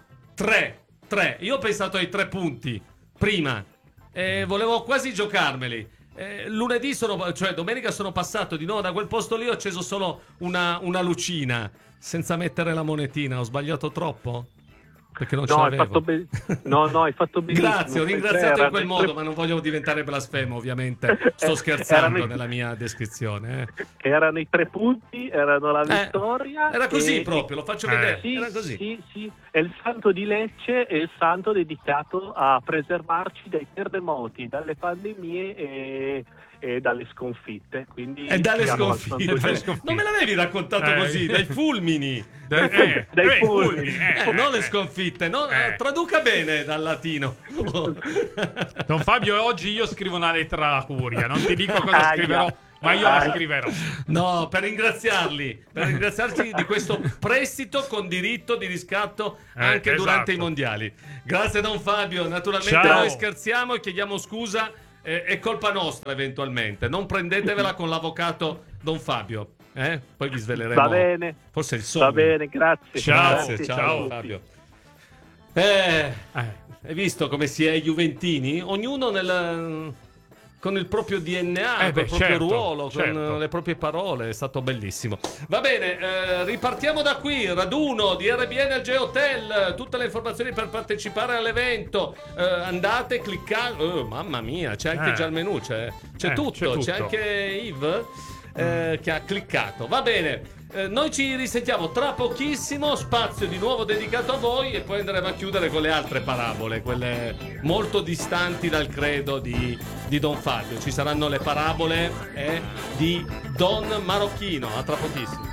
S5: tre, tre. Io ho pensato ai tre punti prima, eh, volevo quasi giocarmeli. Eh, lunedì sono, cioè domenica sono passato di nuovo da quel posto lì, ho acceso solo una, una lucina senza mettere la monetina. Ho sbagliato troppo? Perché non
S7: No,
S5: ce
S7: hai
S5: l'avevo.
S7: fatto ben- no, no, hai fatto benissimo.
S5: Grazie, ho ringraziato in
S7: Erano
S5: quel
S7: i
S5: modo,
S7: tre-
S5: ma non voglio diventare blasfemo, ovviamente. Sto scherzando
S7: Erano i-
S5: nella mia descrizione. eh.
S7: Erano i tre punti, erano la
S5: Eh,
S7: vittoria.
S5: Era così
S7: e-
S5: proprio, lo faccio
S6: Eh.
S5: vedere.
S7: Sì,
S5: Era così.
S7: sì, sì. E il santo di Lecce è il santo dedicato a preservarci dai terremoti, dalle pandemie e, e dalle sconfitte. Quindi
S5: E dalle
S7: siamo al
S5: sconfitte.
S7: santo
S6: dalle
S7: di-
S6: sconfitte.
S5: Non me l'avevi raccontato
S6: Eh.
S5: così, dai fulmini.
S6: Eh, eh,
S7: Dai
S6: eh,
S7: fulmini.
S6: eh,
S5: Eh, non le
S6: eh.
S5: sconfitte, no?
S6: Eh.
S5: Traduca bene dal latino.
S6: Don Fabio, oggi io scrivo una lettera alla curia, non ti dico cosa
S7: Aia.
S6: scriverò, ma io la
S7: Aia.
S6: scriverò.
S5: No, per ringraziarli, per ringraziarci di questo prestito con diritto di riscatto
S6: Eh,
S5: anche
S6: esatto.
S5: durante i mondiali. Grazie Don Fabio, naturalmente
S6: Ciao.
S5: noi scherziamo e chiediamo scusa, eh, è colpa nostra eventualmente, non prendetevela con l'avvocato Don Fabio, eh? Poi vi sveleremo.
S7: Va bene,
S5: Forse il sogno.
S7: va bene, grazie.
S6: Ciao,
S5: Grazie,
S7: Grazie,
S5: ciao,
S6: ciao.
S5: Don Fabio. Eh,
S6: Eh,
S5: hai visto come si è juventini? Ognuno nel, con il proprio D N A,
S6: Eh
S5: col
S6: beh,
S5: proprio
S6: certo,
S5: ruolo,
S6: certo.
S5: con le proprie parole, è stato bellissimo. Va bene, eh, ripartiamo da qui, raduno di R B N al G-Hotel, tutte le informazioni per partecipare all'evento, eh, andate, cliccate, oh, mamma mia, c'è anche
S6: Eh.
S5: già il menù, c'è, c'è,
S6: Eh,
S5: tutto,
S6: c'è tutto.
S5: c'è anche Yves eh, che ha cliccato. Va bene. Eh, noi ci risentiamo tra pochissimo, spazio di nuovo dedicato a voi e poi andremo a chiudere con le altre parabole, quelle molto distanti dal credo di, di Don Fabio. Ci saranno le parabole eh, di Don Marocchino, a tra pochissimo.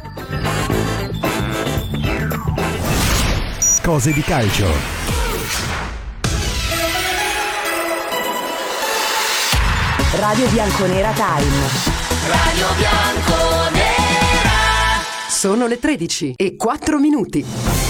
S8: Cose di calcio.
S3: Radio Bianconera Time.
S9: Radio Bianconera.
S10: Sono le tredici e quattro minuti.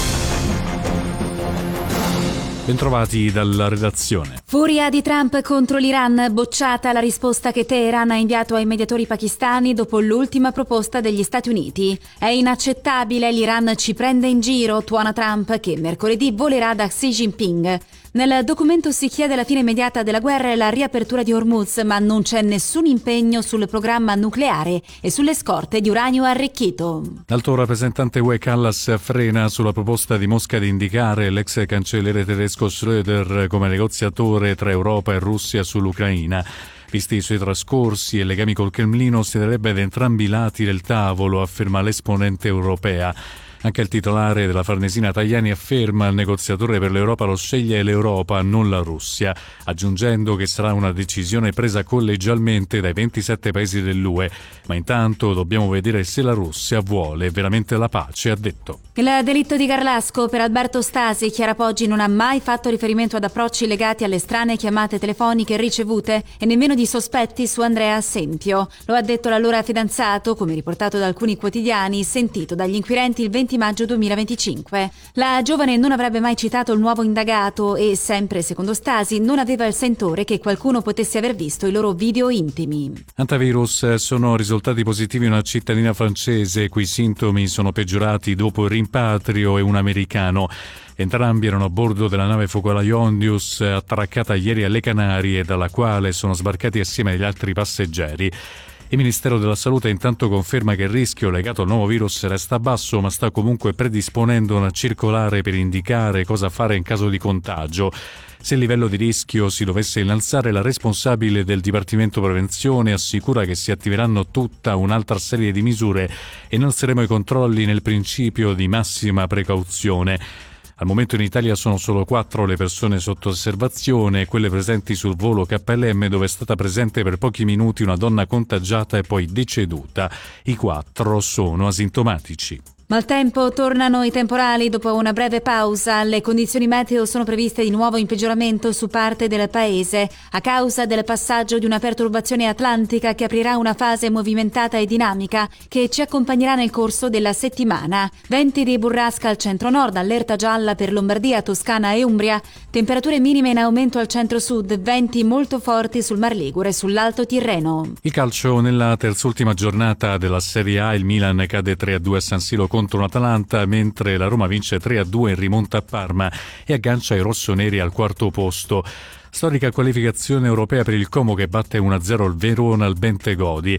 S1: Bentrovati dalla redazione.
S11: Furia di Trump contro l'Iran, bocciata la risposta che Teheran ha inviato ai mediatori pakistani dopo l'ultima proposta degli Stati Uniti. È inaccettabile, l'Iran ci prende in giro, tuona Trump, che mercoledì volerà da Xi Jinping. Nel documento si chiede la fine immediata della guerra e la riapertura di Hormuz, ma non c'è nessun impegno sul programma nucleare e sulle scorte di uranio arricchito.
S1: L'alto rappresentante U E Kallas frena sulla proposta di Mosca di indicare l'ex cancelliere tedesco Schröder come negoziatore tra Europa e Russia sull'Ucraina. Visti i suoi trascorsi e legami col Cremlino, si darebbe ad entrambi i lati del tavolo, afferma l'esponente europea. Anche il titolare della Farnesina Tajani afferma il negoziatore per l'Europa lo sceglie l'Europa, non la Russia, aggiungendo che sarà una decisione presa collegialmente dai ventisette paesi dell'U E, ma intanto dobbiamo vedere se la Russia vuole veramente la pace, ha detto.
S11: Il delitto di Garlasco per Alberto Stasi, Chiara Poggi non ha mai fatto riferimento ad approcci legati alle strane chiamate telefoniche ricevute e nemmeno di sospetti su Andrea Assempio. Lo ha detto l'allora fidanzato, come riportato da alcuni quotidiani, sentito dagli inquirenti il venti maggio duemilaventicinque. La giovane non avrebbe mai citato il nuovo indagato e, sempre secondo Stasi, non aveva il sentore che qualcuno potesse aver visto i loro video intimi.
S1: Antivirus, sono risultati positivi una cittadina francese, i cui sintomi sono peggiorati dopo il rimpatrio, e un americano. Entrambi erano a bordo della nave focolaio Ondius, attraccata ieri alle Canarie, dalla quale sono sbarcati assieme agli altri passeggeri. Il Ministero della Salute intanto conferma che il rischio legato al nuovo virus resta basso, ma sta comunque predisponendo una circolare per indicare cosa fare in caso di contagio. Se il livello di rischio si dovesse innalzare, la responsabile del Dipartimento Prevenzione assicura che si attiveranno tutta un'altra serie di misure e innalzeremo i controlli nel principio di massima precauzione. Al momento in Italia sono solo quattro le persone sotto osservazione, quelle presenti sul volo K L M, dove è stata presente per pochi minuti una donna contagiata e poi deceduta. I quattro sono asintomatici.
S11: Maltempo, tornano i temporali dopo una breve pausa. Le condizioni meteo sono previste di nuovo in peggioramento su parte del paese a causa del passaggio di una perturbazione atlantica che aprirà una fase movimentata e dinamica che ci accompagnerà nel corso della settimana. Venti di burrasca al centro-nord, allerta gialla per Lombardia, Toscana e Umbria, temperature minime in aumento al centro-sud, venti molto forti sul Mar Ligure e sull'Alto Tirreno.
S1: Il calcio, nella terzultima giornata della Serie A, il Milan cade tre a due a San Siro contro l'Atalanta, mentre la Roma vince tre a due in rimonta a Parma e aggancia i rossoneri al quarto posto. Storica qualificazione europea per il Como, che batte uno a zero il Verona al Bentegodi.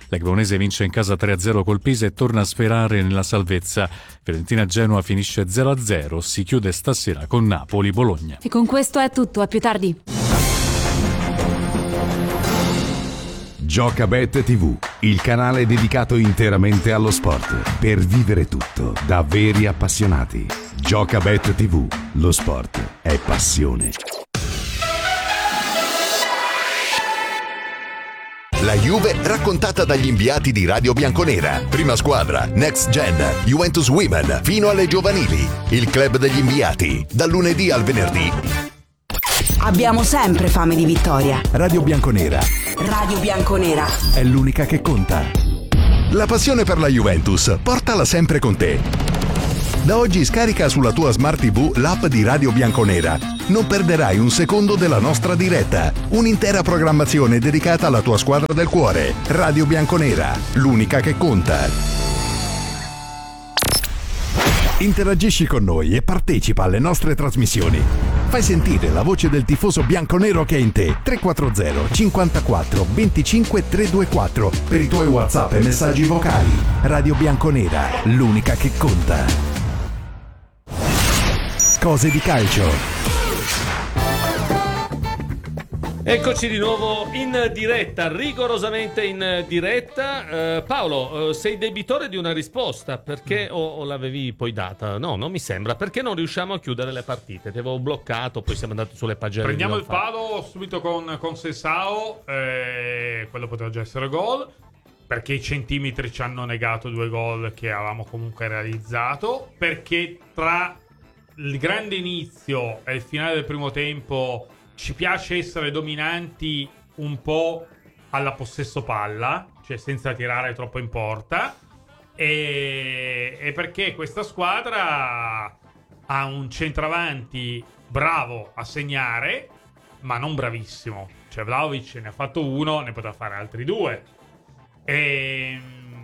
S1: La Cremonese vince in casa tre a zero col Pisa e torna a sperare nella salvezza. Fiorentina-Genoa finisce zero a zero, si chiude stasera con Napoli-Bologna.
S11: E con questo è tutto, a più tardi.
S8: Giocabet tivù, il canale dedicato interamente allo sport, per vivere tutto da veri appassionati. Giocabet tivù, lo sport è passione.
S2: La Juve raccontata dagli inviati di Radio Bianconera. Prima squadra, Next Gen, Juventus Women, fino alle giovanili. Il club degli inviati, dal lunedì al venerdì.
S3: Abbiamo sempre fame di vittoria.
S8: Radio Bianconera
S3: Radio Bianconera
S8: è l'unica che conta.
S2: La passione per la Juventus, portala sempre con te. Da oggi scarica sulla tua Smart tivù l'app di Radio Bianconera. Non perderai un secondo della nostra diretta. Un'intera programmazione dedicata alla tua squadra del cuore. Radio Bianconera, l'unica che conta.
S8: Interagisci con noi e partecipa alle nostre trasmissioni. Fai sentire la voce del tifoso bianconero che è in te. tre quattro zero cinquantaquattro venticinque trecentoventiquattro per i tuoi WhatsApp e messaggi vocali. Radio Bianconera, l'unica che conta. Cose di calcio.
S5: Eccoci di nuovo in diretta, rigorosamente in diretta. eh, Paolo, eh, sei debitore di una risposta, perché o, o l'avevi poi data? No, non mi sembra, perché non riusciamo a chiudere le partite? Ti avevo bloccato, poi siamo andati sulle pagine.
S6: Prendiamo il palo subito con, con Sensao, eh, quello poteva già essere gol, perché i centimetri ci hanno negato due gol che avevamo comunque realizzato, perché tra il grande inizio e il finale del primo tempo ci piace essere dominanti un po' alla possesso palla, cioè senza tirare troppo in porta, e, e perché questa squadra ha un centravanti bravo a segnare, ma non bravissimo. Cioè Vlahovic ne ha fatto uno, ne poteva fare altri due. E,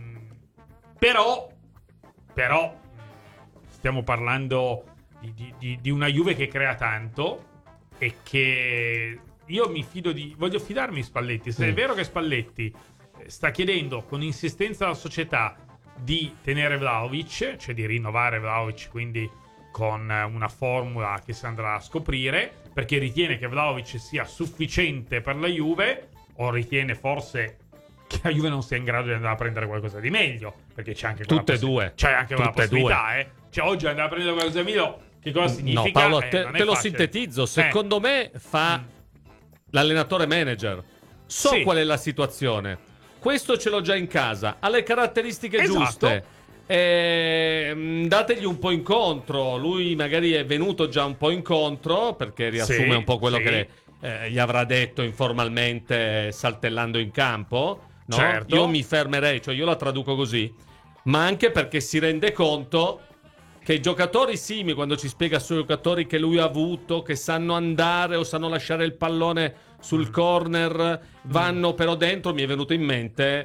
S6: però, però stiamo parlando di, di, di, di una Juve che crea tanto, e che io mi fido di... voglio fidarmi di Spalletti. Se mm. è vero che Spalletti sta chiedendo con insistenza alla società di tenere Vlahovic, cioè di rinnovare Vlahovic, quindi con una formula che si andrà a scoprire, perché ritiene che Vlahovic sia sufficiente per la Juve, o ritiene forse che la Juve non sia in grado di andare a prendere qualcosa di meglio, perché c'è anche
S5: tutte e due,
S6: c'è anche
S5: tutte
S6: una possibilità, eh. Cioè oggi andare a prendere qualcosa di meglio, che cosa significa?
S5: No, Paolo,
S6: eh,
S5: te, te lo sintetizzo. Secondo eh. me fa mm. l'allenatore manager. So sì. qual è la situazione. Questo ce l'ho già in casa, ha le caratteristiche esatto. giuste. E, dategli un po' incontro. Lui magari è venuto già un po' incontro, perché riassume sì, un po' quello sì. che eh, gli avrà detto informalmente saltellando in campo, no? Certo. Io mi fermerei, cioè io la traduco così, ma anche perché si rende conto che i giocatori Simi, quando ci spiega sui giocatori che lui ha avuto, che sanno andare o sanno lasciare il pallone sul mm. corner, vanno mm. però dentro, mi è venuto in mente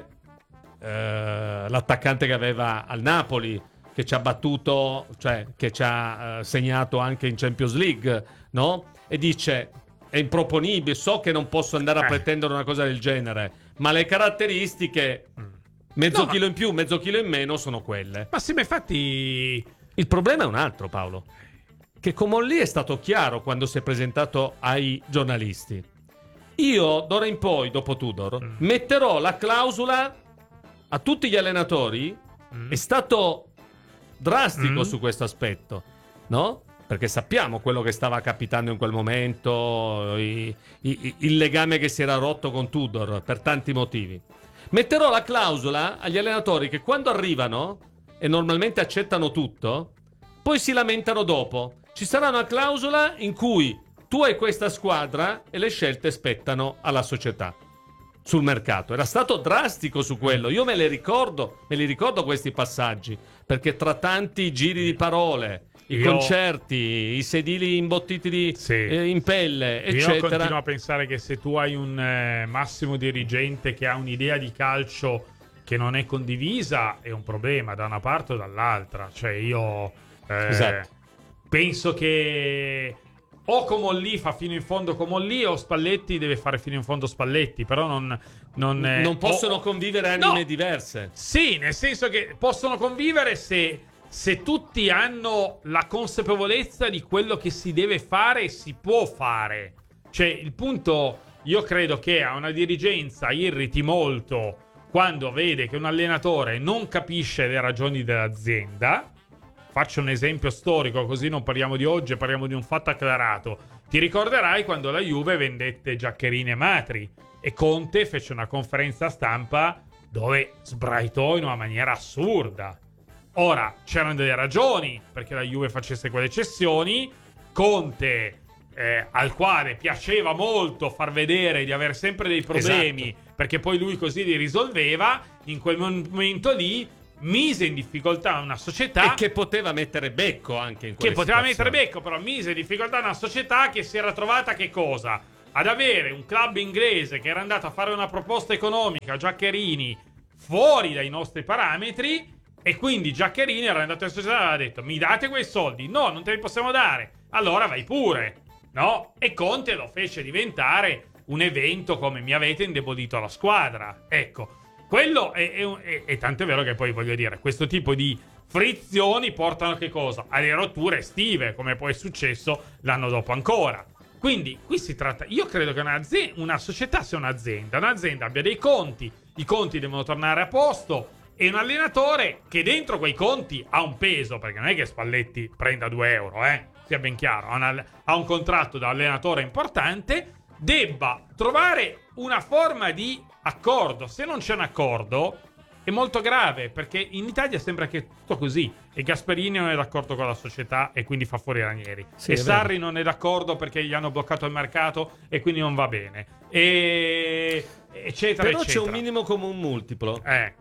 S5: eh, l'attaccante che aveva al Napoli, che ci ha battuto, cioè che ci ha eh, segnato anche in Champions League, no? E dice, è improponibile, so che non posso andare a eh. pretendere una cosa del genere, ma le caratteristiche, mezzo no, chilo in più, mezzo chilo in meno, sono quelle.
S6: Ma sì, ma infatti...
S5: Il problema è un altro, Paolo, che Comolli è stato chiaro quando si è presentato ai giornalisti. Io, d'ora in poi, dopo Tudor, mm. metterò la clausola a tutti gli allenatori. Mm. È stato drastico mm. su questo aspetto, no? Perché sappiamo quello che stava capitando in quel momento, i, i, il legame che si era rotto con Tudor, per tanti motivi. Metterò la clausola agli allenatori che quando arrivano... e normalmente accettano tutto, poi si lamentano dopo. Ci sarà una clausola in cui tu hai questa squadra e le scelte spettano alla società sul mercato. Era stato drastico su quello. Io me le ricordo, me li ricordo questi passaggi, perché tra tanti giri di parole, i Io... concerti, i sedili imbottiti di, sì. eh, in pelle, eccetera.
S6: Io continuo a pensare che se tu hai un eh, massimo dirigente che ha un'idea di calcio che non è condivisa, è un problema da una parte o dall'altra. Cioè io eh, esatto. penso che o Comolli fa fino in fondo Comolli o Spalletti deve fare fino in fondo Spalletti, però non non, è,
S5: non possono
S6: o,
S5: convivere anime
S6: no,
S5: diverse.
S6: Sì, nel senso che possono convivere se se tutti hanno la consapevolezza di quello che si deve fare e si può fare. Cioè, il punto, io credo che a una dirigenza irriti molto quando vede che un allenatore non capisce le ragioni dell'azienda. Faccio un esempio storico, così non parliamo di oggi, parliamo di un fatto acclarato. Ti ricorderai quando la Juve vendette Giaccherini e Matri e Conte fece una conferenza stampa dove sbraitò in una maniera assurda. Ora, c'erano delle ragioni perché la Juve facesse quelle cessioni. Conte, eh, al quale piaceva molto far vedere di avere sempre dei problemi, esatto, perché poi lui così li risolveva, in quel momento lì mise in difficoltà una società
S5: e che poteva mettere becco anche in quelle
S6: che poteva
S5: situazioni.
S6: mettere becco, però mise in difficoltà una società che si era trovata che cosa? Ad avere un club inglese che era andato a fare una proposta economica a Giaccherini fuori dai nostri parametri, e quindi Giaccherini era andato in società e aveva detto: mi date quei soldi? No, non te li possiamo dare. Allora vai pure, no? E Conte lo fece diventare un evento come mi avete indebolito la squadra. Ecco, quello è, è, è, è tanto è vero che poi voglio dire, questo tipo di frizioni portano che cosa? Alle rotture estive, come poi è successo l'anno dopo ancora. Quindi qui si tratta, io credo che una, una società sia un'azienda, un'azienda abbia dei conti, i conti devono tornare a posto, e un allenatore che dentro quei conti ha un peso, perché non è che Spalletti prenda due euro, eh, sia ben chiaro, ha, una, ha un contratto da allenatore importante, debba trovare una forma di accordo. Se non c'è un accordo è molto grave, perché in Italia sembra che è tutto così, e Gasperini non è d'accordo con la società e quindi fa fuori Ranieri, sì, e Sarri vero. non è d'accordo perché gli hanno bloccato il mercato e quindi non va bene, e eccetera
S5: però
S6: eccetera.
S5: C'è un minimo comune multiplo.
S6: eh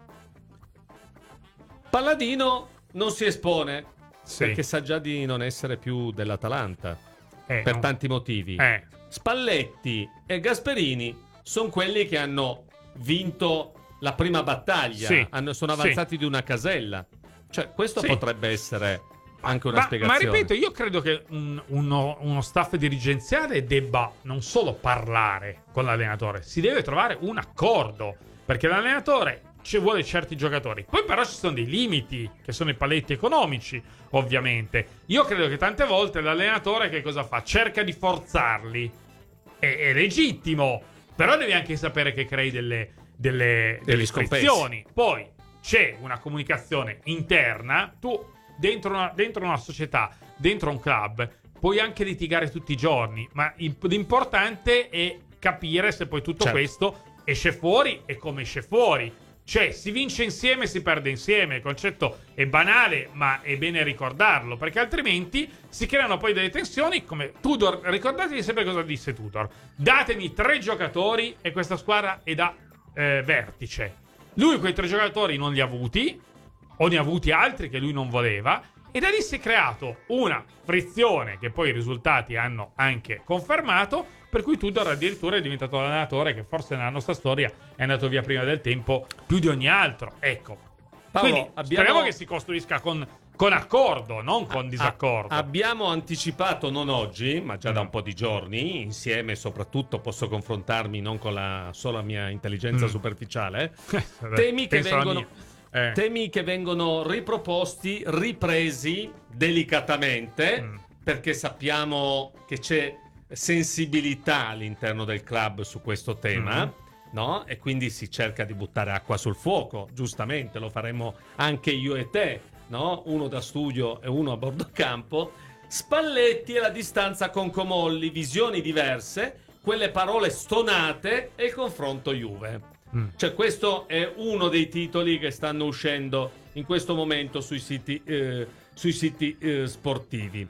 S5: Palladino non si espone,
S6: sì,
S5: perché sa già di non essere più dell'Atalanta,
S6: eh,
S5: per
S6: no.
S5: tanti motivi.
S6: eh.
S5: Spalletti e Gasperini sono quelli che hanno vinto la prima battaglia,
S6: sì,
S5: hanno, sono avanzati
S6: sì.
S5: di una casella. Cioè, questo
S6: sì.
S5: potrebbe essere anche una
S6: ma,
S5: spiegazione.
S6: Ma ripeto, io credo che un, uno, uno staff dirigenziale debba non solo parlare con l'allenatore, si deve trovare un accordo, perché l'allenatore ci vuole certi giocatori. Poi però ci sono dei limiti, che sono i paletti economici, ovviamente. Io credo che tante volte l'allenatore che cosa fa? Cerca di forzarli. È, è legittimo, però devi anche sapere che crei delle, delle, delle frizioni. Poi c'è una comunicazione interna. Tu dentro una, dentro una società, dentro un club, puoi anche litigare tutti i giorni, ma l'importante è capire se poi tutto certo. questo esce fuori e come esce fuori. Cioè, si vince insieme, si perde insieme. Il concetto è banale, ma è bene ricordarlo, perché altrimenti si creano poi delle tensioni come Tudor. Ricordatevi sempre cosa disse Tudor: datemi tre giocatori e questa squadra è da eh, vertice. Lui quei tre giocatori non li ha avuti, o ne ha avuti altri che lui non voleva, e da lì si è creato una frizione che poi i risultati hanno anche confermato, per cui Tudor addirittura è diventato l'allenatore che forse nella nostra storia è andato via prima del tempo più di ogni altro. Ecco, Paolo, quindi abbiamo... speriamo che si costruisca con, con accordo, non con disaccordo.
S5: A- abbiamo anticipato, non oggi, ma già mm. da un po' di giorni, insieme soprattutto posso confrontarmi non con la sola mia intelligenza mm. superficiale, temi che vengono... Eh. Temi che vengono riproposti, ripresi delicatamente, mm. perché sappiamo che c'è sensibilità all'interno del club su questo tema, mm. no? E quindi si cerca di buttare acqua sul fuoco, giustamente, lo faremo anche io e te, no? Uno da studio e uno a bordo campo. Spalletti e la distanza con Comolli, visioni diverse, quelle parole stonate e il confronto Juve. Mm. Cioè, questo è uno dei titoli che stanno uscendo in questo momento sui siti, eh, sui siti eh, sportivi.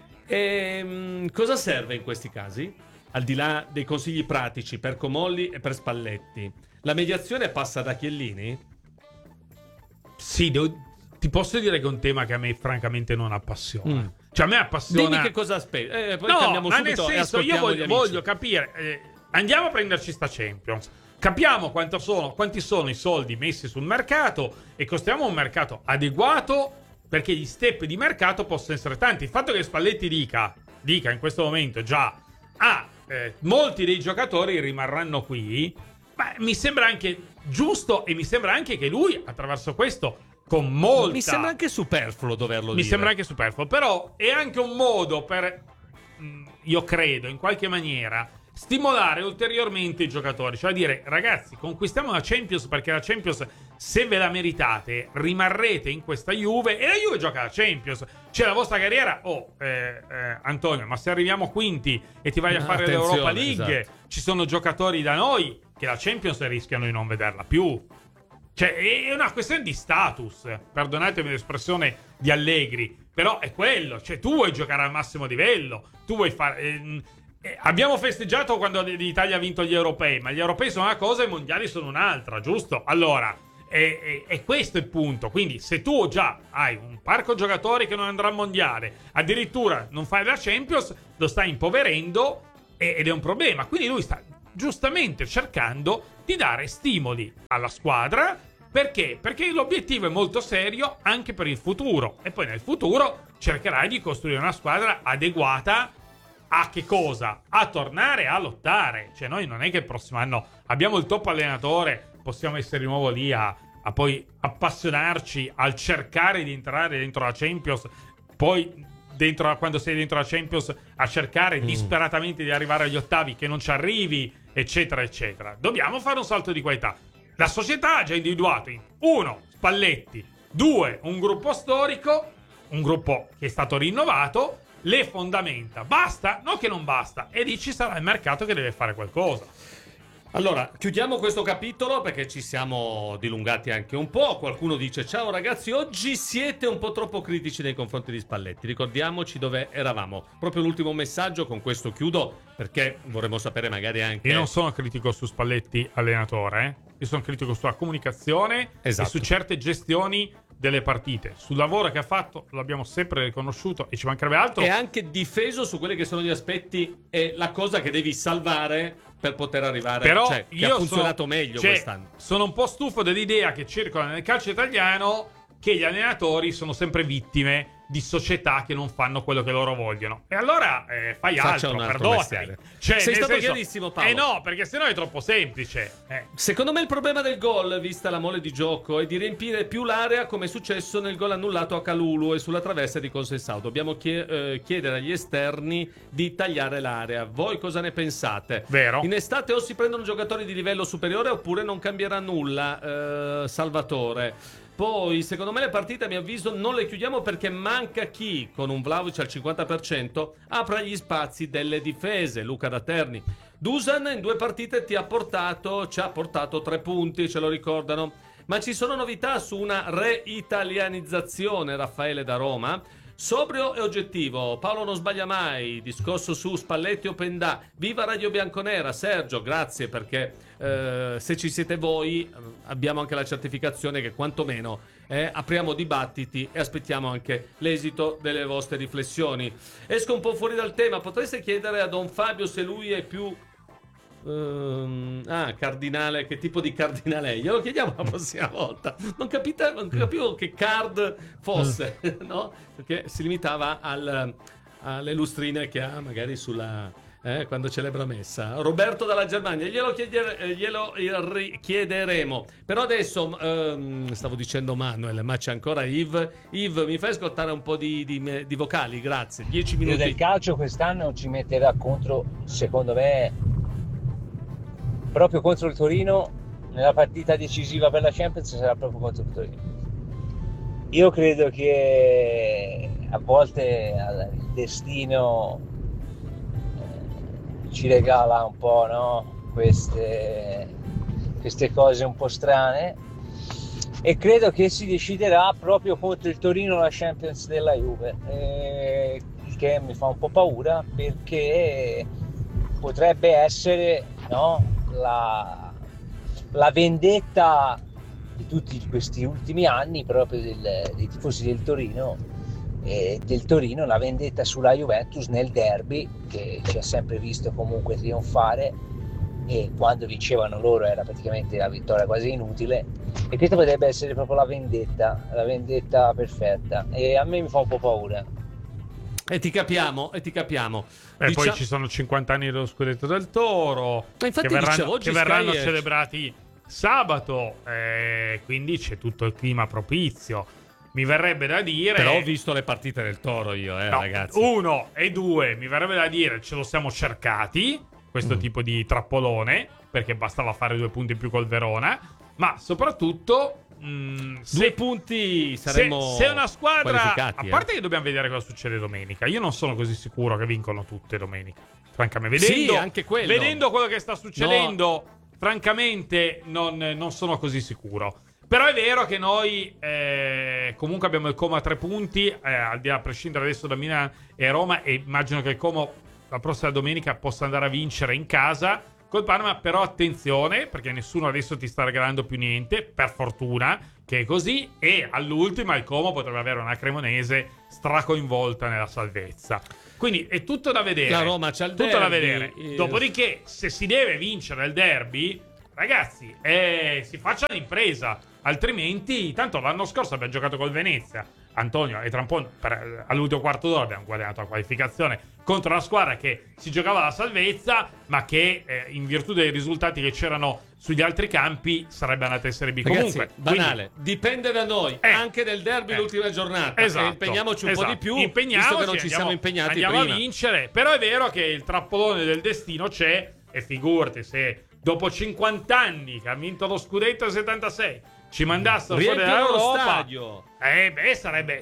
S5: E, mh, cosa serve in questi casi? Al di là dei consigli pratici per Comolli e per Spalletti, la mediazione passa da Chiellini?
S6: Sì, devo, ti posso dire che è un tema che a me francamente non appassiona. Mm. Cioè, a me appassiona.
S5: Dimmi che cosa aspetti. Eh, poi
S6: no,
S5: cambiamo
S6: ma
S5: subito.
S6: nel senso, io voglio, voglio capire. Eh, andiamo a prenderci sta Champions. Capiamo quanto sono, quanti sono i soldi messi sul mercato e costruiamo un mercato adeguato perché gli step di mercato possono essere tanti. Il fatto che Spalletti dica dica in questo momento già ah, eh, molti dei giocatori rimarranno qui, ma mi sembra anche giusto e mi sembra anche che lui attraverso questo con molta...
S5: Mi sembra anche superfluo doverlo
S6: mi
S5: dire.
S6: sembra anche superfluo, però è anche un modo per, io credo, in qualche maniera stimolare ulteriormente i giocatori, cioè dire ragazzi conquistiamo la Champions, perché la Champions se ve la meritate rimarrete in questa Juve e la Juve gioca la Champions, cioè la vostra carriera oh eh, eh, Antonio, ma se arriviamo quinti e ti vai a fare
S5: Attenzione,
S6: l'Europa League,
S5: esatto.
S6: Ci sono giocatori da noi che la Champions rischiano di non vederla più, cioè è una questione di status, perdonatemi l'espressione di Allegri, però è quello, cioè tu vuoi giocare al massimo livello, tu vuoi fare eh, Eh, abbiamo festeggiato quando l'Italia ha vinto gli europei, ma gli europei sono una cosa e i mondiali sono un'altra, giusto? Allora, è, è, è questo il punto. Quindi se tu già hai un parco giocatori che non andrà al mondiale, addirittura non fai la Champions, lo stai impoverendo e, ed è un problema. Quindi lui sta giustamente cercando di dare stimoli alla squadra. Perché? Perché l'obiettivo è molto serio anche per il futuro. E poi nel futuro cercherai di costruire una squadra adeguata a che cosa? A tornare a lottare. Cioè noi non è che il prossimo anno abbiamo il top allenatore, possiamo essere di nuovo lì a, a poi appassionarci al cercare di entrare dentro la Champions, poi dentro, quando sei dentro la Champions a cercare mm. disperatamente di arrivare agli ottavi, che non ci arrivi, eccetera eccetera. Dobbiamo fare un salto di qualità. La società ha già individuato in uno Spalletti, due un gruppo storico, un gruppo che è stato rinnovato, le fondamenta. Basta? No che non basta. E lì ci sarà il mercato che deve fare qualcosa.
S5: Allora, chiudiamo questo capitolo perché ci siamo dilungati anche un po'. Qualcuno dice: ciao ragazzi, oggi siete un po' troppo critici nei confronti di Spalletti. Ricordiamoci dove eravamo. Proprio l'ultimo messaggio, con questo chiudo, perché vorremmo sapere magari anche...
S6: Io non sono critico su Spalletti allenatore, eh? Io sono critico sulla comunicazione, esatto, e su certe gestioni delle partite. Sul lavoro che ha fatto l'abbiamo sempre riconosciuto e ci mancherebbe altro.
S5: E anche difeso su quelli che sono gli aspetti e la cosa che devi salvare per poter arrivare,
S6: però
S5: cioè, che
S6: io
S5: ha funzionato
S6: sono,
S5: meglio
S6: cioè,
S5: quest'anno.
S6: Sono un po' stufo dell'idea che circola nel calcio italiano che gli allenatori sono sempre vittime di società che non fanno quello che loro vogliono. E allora eh, fai
S5: Faccia
S6: altro,
S5: un altro
S6: perdonami.
S5: mestiere.
S6: Cioè,
S5: sei
S6: nel
S5: stato
S6: senso,
S5: chiarissimo, Paolo.
S6: Eh no, perché sennò è troppo semplice. Eh.
S5: Secondo me il problema del gol, vista la mole di gioco, è di riempire più l'area, come è successo nel gol annullato a Kalulu e sulla traversa di Consensao. Dobbiamo chie- eh, chiedere agli esterni di tagliare l'area. Voi cosa ne pensate?
S6: Vero.
S5: In estate o si prendono giocatori di livello superiore oppure non cambierà nulla. Eh, Salvatore. Poi, secondo me, le partite, a mio avviso, non le chiudiamo perché manca chi, con un Vlahovic al cinquanta per cento, apra gli spazi delle difese. Luca da Terni. Dusan in due partite ti ha portato, ci ha portato tre punti, ce lo ricordano. Ma ci sono novità su una reitalianizzazione, Raffaele da Roma. Sobrio e oggettivo, Paolo non sbaglia mai, discorso su Spalletti o Pendà. Viva Radio Bianconera. Sergio, grazie, perché eh, se ci siete voi abbiamo anche la certificazione che quantomeno eh, apriamo dibattiti e aspettiamo anche l'esito delle vostre riflessioni. Esco un po' fuori dal tema, potreste chiedere a Don Fabio se lui è più... Uh, ah, cardinale, che tipo di cardinale è? Glielo chiediamo la prossima volta. Non, capite, non capivo che card fosse, no? Perché si limitava al, alle lustrine che ha magari sulla eh, quando celebra messa. Roberto dalla Germania, glielo, chiedere, glielo chiederemo. Però adesso um, stavo dicendo Manuel, ma c'è ancora Yves. Yves, mi fai ascoltare un po' di, di, di vocali? Grazie. dieci minuti.
S12: Del calcio quest'anno ci metterà contro, secondo me, proprio contro il Torino, nella partita decisiva per la Champions sarà proprio contro il Torino. Io credo che a volte il destino eh, ci regala un po', no? queste, queste cose un po' strane, e credo che si deciderà proprio contro il Torino la Champions della Juve, eh, il che mi fa un po' paura, perché potrebbe essere, no? La, la vendetta di tutti questi ultimi anni proprio del, dei tifosi del Torino e del Torino, la vendetta sulla Juventus nel derby, che ci ha sempre visto comunque trionfare, e quando vincevano loro era praticamente la vittoria quasi inutile, e questa potrebbe essere proprio la vendetta la vendetta perfetta, e a me mi fa un po' paura.
S5: E ti capiamo, e ti capiamo.
S6: E
S5: Dicia-
S6: poi ci sono cinquanta anni dello scudetto del Toro,
S5: Ma infatti
S6: che verranno,
S5: dicevo, oggi
S6: che verranno
S5: Sky è-
S6: celebrati sabato, eh, quindi c'è tutto il clima propizio. Mi verrebbe da dire...
S5: Però ho visto le partite del Toro io, eh,
S6: No,
S5: ragazzi.
S6: uno e due, mi verrebbe da dire, ce lo siamo cercati, questo
S5: Mm.
S6: tipo di trappolone, perché bastava fare due punti in più col Verona, ma soprattutto... mh, se,
S5: Due punti saremmo
S6: se, se una squadra...
S5: qualificati,
S6: A parte
S5: eh.
S6: che dobbiamo vedere cosa succede domenica, io non sono così sicuro che vincono tutte domenica. Francamente, vedendo,
S5: Sì, anche quello.
S6: vedendo quello che sta succedendo, francamente non, non sono così sicuro. Però è vero che noi eh, comunque abbiamo il Como a tre punti, eh, al di là, a prescindere adesso da Milano e Roma, e immagino che il Como la prossima domenica possa andare a vincere in casa col Parma. Però attenzione, perché nessuno adesso ti sta regalando più niente, per fortuna che è così, e all'ultima il Como potrebbe avere una Cremonese stracoinvolta nella salvezza. Quindi è tutto da vedere.
S5: La Roma c'ha il
S6: tutto da
S5: derby,
S6: vedere.
S5: eh.
S6: Dopodiché, se si deve vincere il derby, ragazzi, eh, si faccia l'impresa. Altrimenti, tanto l'anno scorso abbiamo giocato col Venezia, Antonio e Trampon, per, all'ultimo quarto d'ora abbiamo guadagnato la qualificazione contro una squadra che si giocava la salvezza, ma che eh, in virtù dei risultati che c'erano sugli altri campi sarebbe andata a essere B.
S5: Ragazzi,
S6: Comunque,
S5: banale,
S6: quindi,
S5: dipende da noi,
S6: Eh,
S5: anche del derby
S6: eh,
S5: l'ultima giornata.
S6: esatto,
S5: E impegniamoci un
S6: esatto.
S5: po' di più,
S6: Impegniamoci,
S5: visto che non ci
S6: andiamo-
S5: siamo impegnati
S6: andiamo
S5: prima.
S6: a vincere. Però è vero che il trappolone del destino c'è, e figurati se dopo cinquanta anni che ha vinto lo scudetto del settantasei ci mandassero fuori
S5: Riempiono lo
S6: dall'Europa,
S5: stadio.
S6: eh beh, sarebbe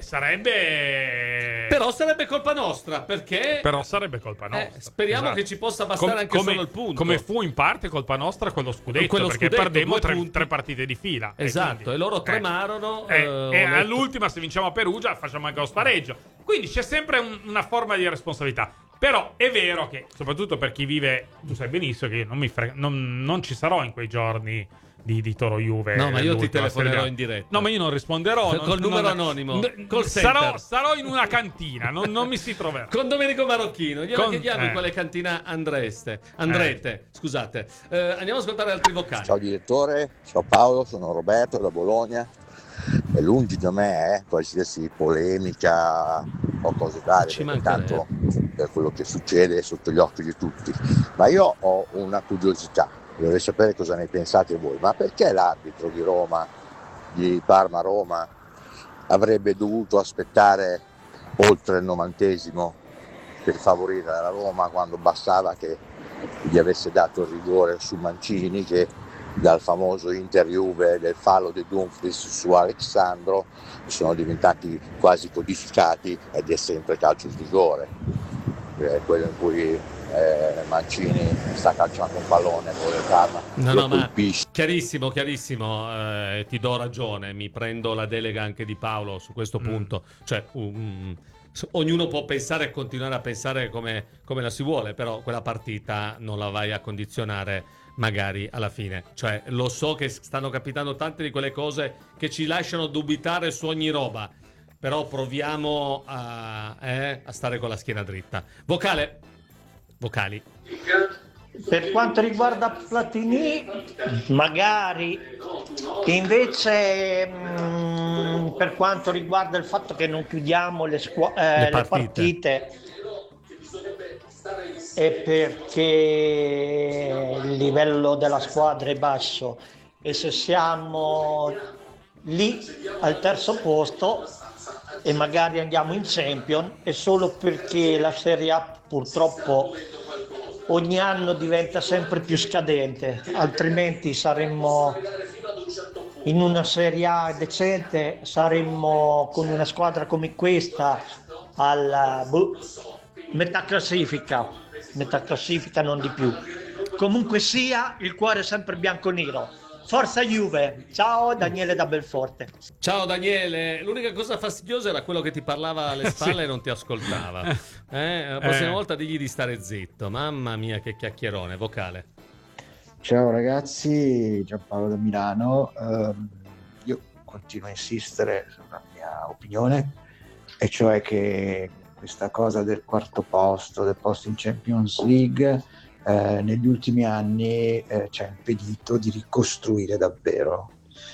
S6: sarebbe
S5: Però sarebbe colpa nostra, perché
S6: Però sarebbe colpa
S5: eh,
S6: nostra.
S5: speriamo
S6: Esatto.
S5: che ci possa bastare
S6: Com-
S5: anche
S6: come,
S5: solo il punto.
S6: come fu in parte colpa nostra quello scudetto,
S5: Quello
S6: perché
S5: scudetto,
S6: perdemmo
S5: due
S6: tre,
S5: punti.
S6: tre partite di fila.
S5: Esatto,
S6: quindi-
S5: e loro
S6: eh.
S5: tremarono.
S6: Eh,
S5: eh, ho
S6: e
S5: letto-
S6: all'ultima, se vinciamo a Perugia, facciamo anche lo spareggio. Quindi c'è sempre un- una forma di responsabilità. Però è vero che, soprattutto per chi vive, tu sai benissimo che io non, mi fre- non, non ci sarò in quei giorni di, di Toro Juve.
S5: No, ma io ti
S6: nell'ultima
S5: telefonerò
S6: Serie A.
S5: in diretta.
S6: No, ma io non risponderò. non-
S5: Col numero
S6: non-
S5: anonimo,
S6: n-
S5: col
S6: sarò,
S5: center.
S6: sarò in una cantina, non, non mi si troverà.
S5: Con Domenico Marocchino, glielo
S6: Con-
S5: chiediamo in
S6: eh.
S5: quale cantina andreste. Andrete, scusate. Eh, andiamo ad ascoltare altri vocali.
S13: Ciao direttore, ciao Paolo, sono Roberto da Bologna. È lungi da me, eh, qualsiasi polemica o cose varie,
S5: Ci
S13: perché
S5: mancherebbe.
S13: tanto per quello che succede è sotto gli occhi di tutti. Ma io ho una curiosità, vorrei sapere cosa ne pensate voi. Ma perché l'arbitro di Roma, di Parma-Roma, avrebbe dovuto aspettare oltre il novantesimo per favorire la Roma, quando bastava che gli avesse dato il rigore su Mancini, che dal famoso Inter Juve del fallo di Dumfries su Alexandro sono diventati quasi codificati, ed è sempre calcio di rigore, eh, quello in cui eh, Mancini sta calciando un pallone con le Parma,
S5: No,
S13: lo
S5: no, ma
S13: colpisce.
S5: chiarissimo, chiarissimo, eh, ti do ragione, mi prendo la delega anche di Paolo su questo
S6: Mm.
S5: punto, cioè um, s- ognuno può pensare e continuare a pensare come, come la si vuole, però quella partita non la vai a condizionare magari alla fine, cioè lo so che stanno capitando tante di quelle cose che ci lasciano dubitare su ogni roba, però proviamo a, eh, a stare con la schiena dritta. Vocale, vocali.
S14: Per quanto riguarda Platini, magari invece mh, per quanto riguarda il fatto che non chiudiamo le, squa- eh,
S5: Le
S14: le
S5: partite.
S14: partite, è perché il livello della squadra è basso, e se siamo lì al terzo posto e magari andiamo in Champion è solo perché la Serie A purtroppo ogni anno diventa sempre più scadente, altrimenti saremmo in una Serie A decente, saremmo con una squadra come questa alla boh, metà classifica, metà classifica non di più. Comunque sia, il cuore è sempre bianco-nero. Forza Juve! Ciao, Daniele da Belforte.
S5: Ciao Daniele, l'unica cosa fastidiosa era quello che ti parlava alle spalle e non ti ascoltava. Eh, la prossima
S6: Eh.
S5: volta digli di stare zitto. Mamma mia che chiacchierone, vocale.
S15: Ciao ragazzi, Giampaolo da Milano. Ehm, io continuo a insistere sulla mia opinione, e cioè che questa cosa del quarto posto, del posto in Champions League, eh, negli ultimi anni eh, ci ha impedito di ricostruire davvero.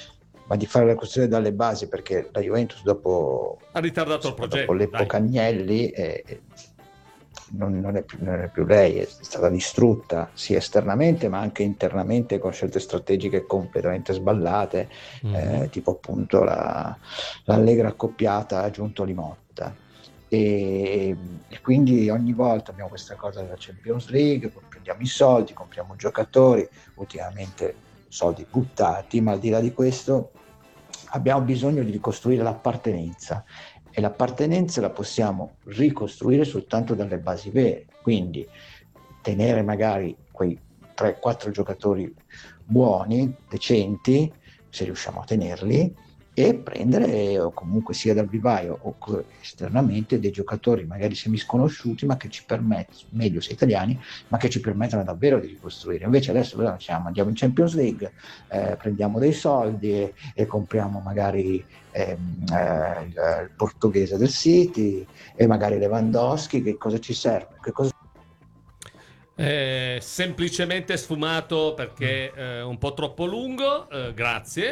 S15: ma di fare la costruire dalle basi, perché la Juventus dopo,
S5: ha ritardato il progetto,
S15: dopo l'epoca Agnelli eh, non, non, è più, non è più lei, è stata distrutta sia esternamente ma anche internamente con scelte strategiche completamente sballate, mm-hmm. eh, tipo appunto la, l'allegra accoppiata Giunto Limotta. E, e quindi ogni volta abbiamo questa cosa della Champions League, prendiamo i soldi, compriamo giocatori, ultimamente soldi buttati, ma al di là di questo abbiamo bisogno di ricostruire l'appartenenza, e l'appartenenza la possiamo ricostruire soltanto dalle basi vere, quindi tenere magari quei tre quattro giocatori buoni, decenti, se riusciamo a tenerli, e prendere, o comunque sia dal vivaio o esternamente, dei giocatori magari semisconosciuti, ma che ci permettono, meglio se italiani, ma che ci permettono davvero di ricostruire. Invece adesso noi diciamo, andiamo in Champions League, eh, prendiamo dei soldi e, e compriamo magari ehm, eh, il, il portoghese del City e magari Lewandowski. Che cosa ci serve? Che cosa
S5: Eh, semplicemente sfumato perché eh, un po' troppo lungo, eh, grazie.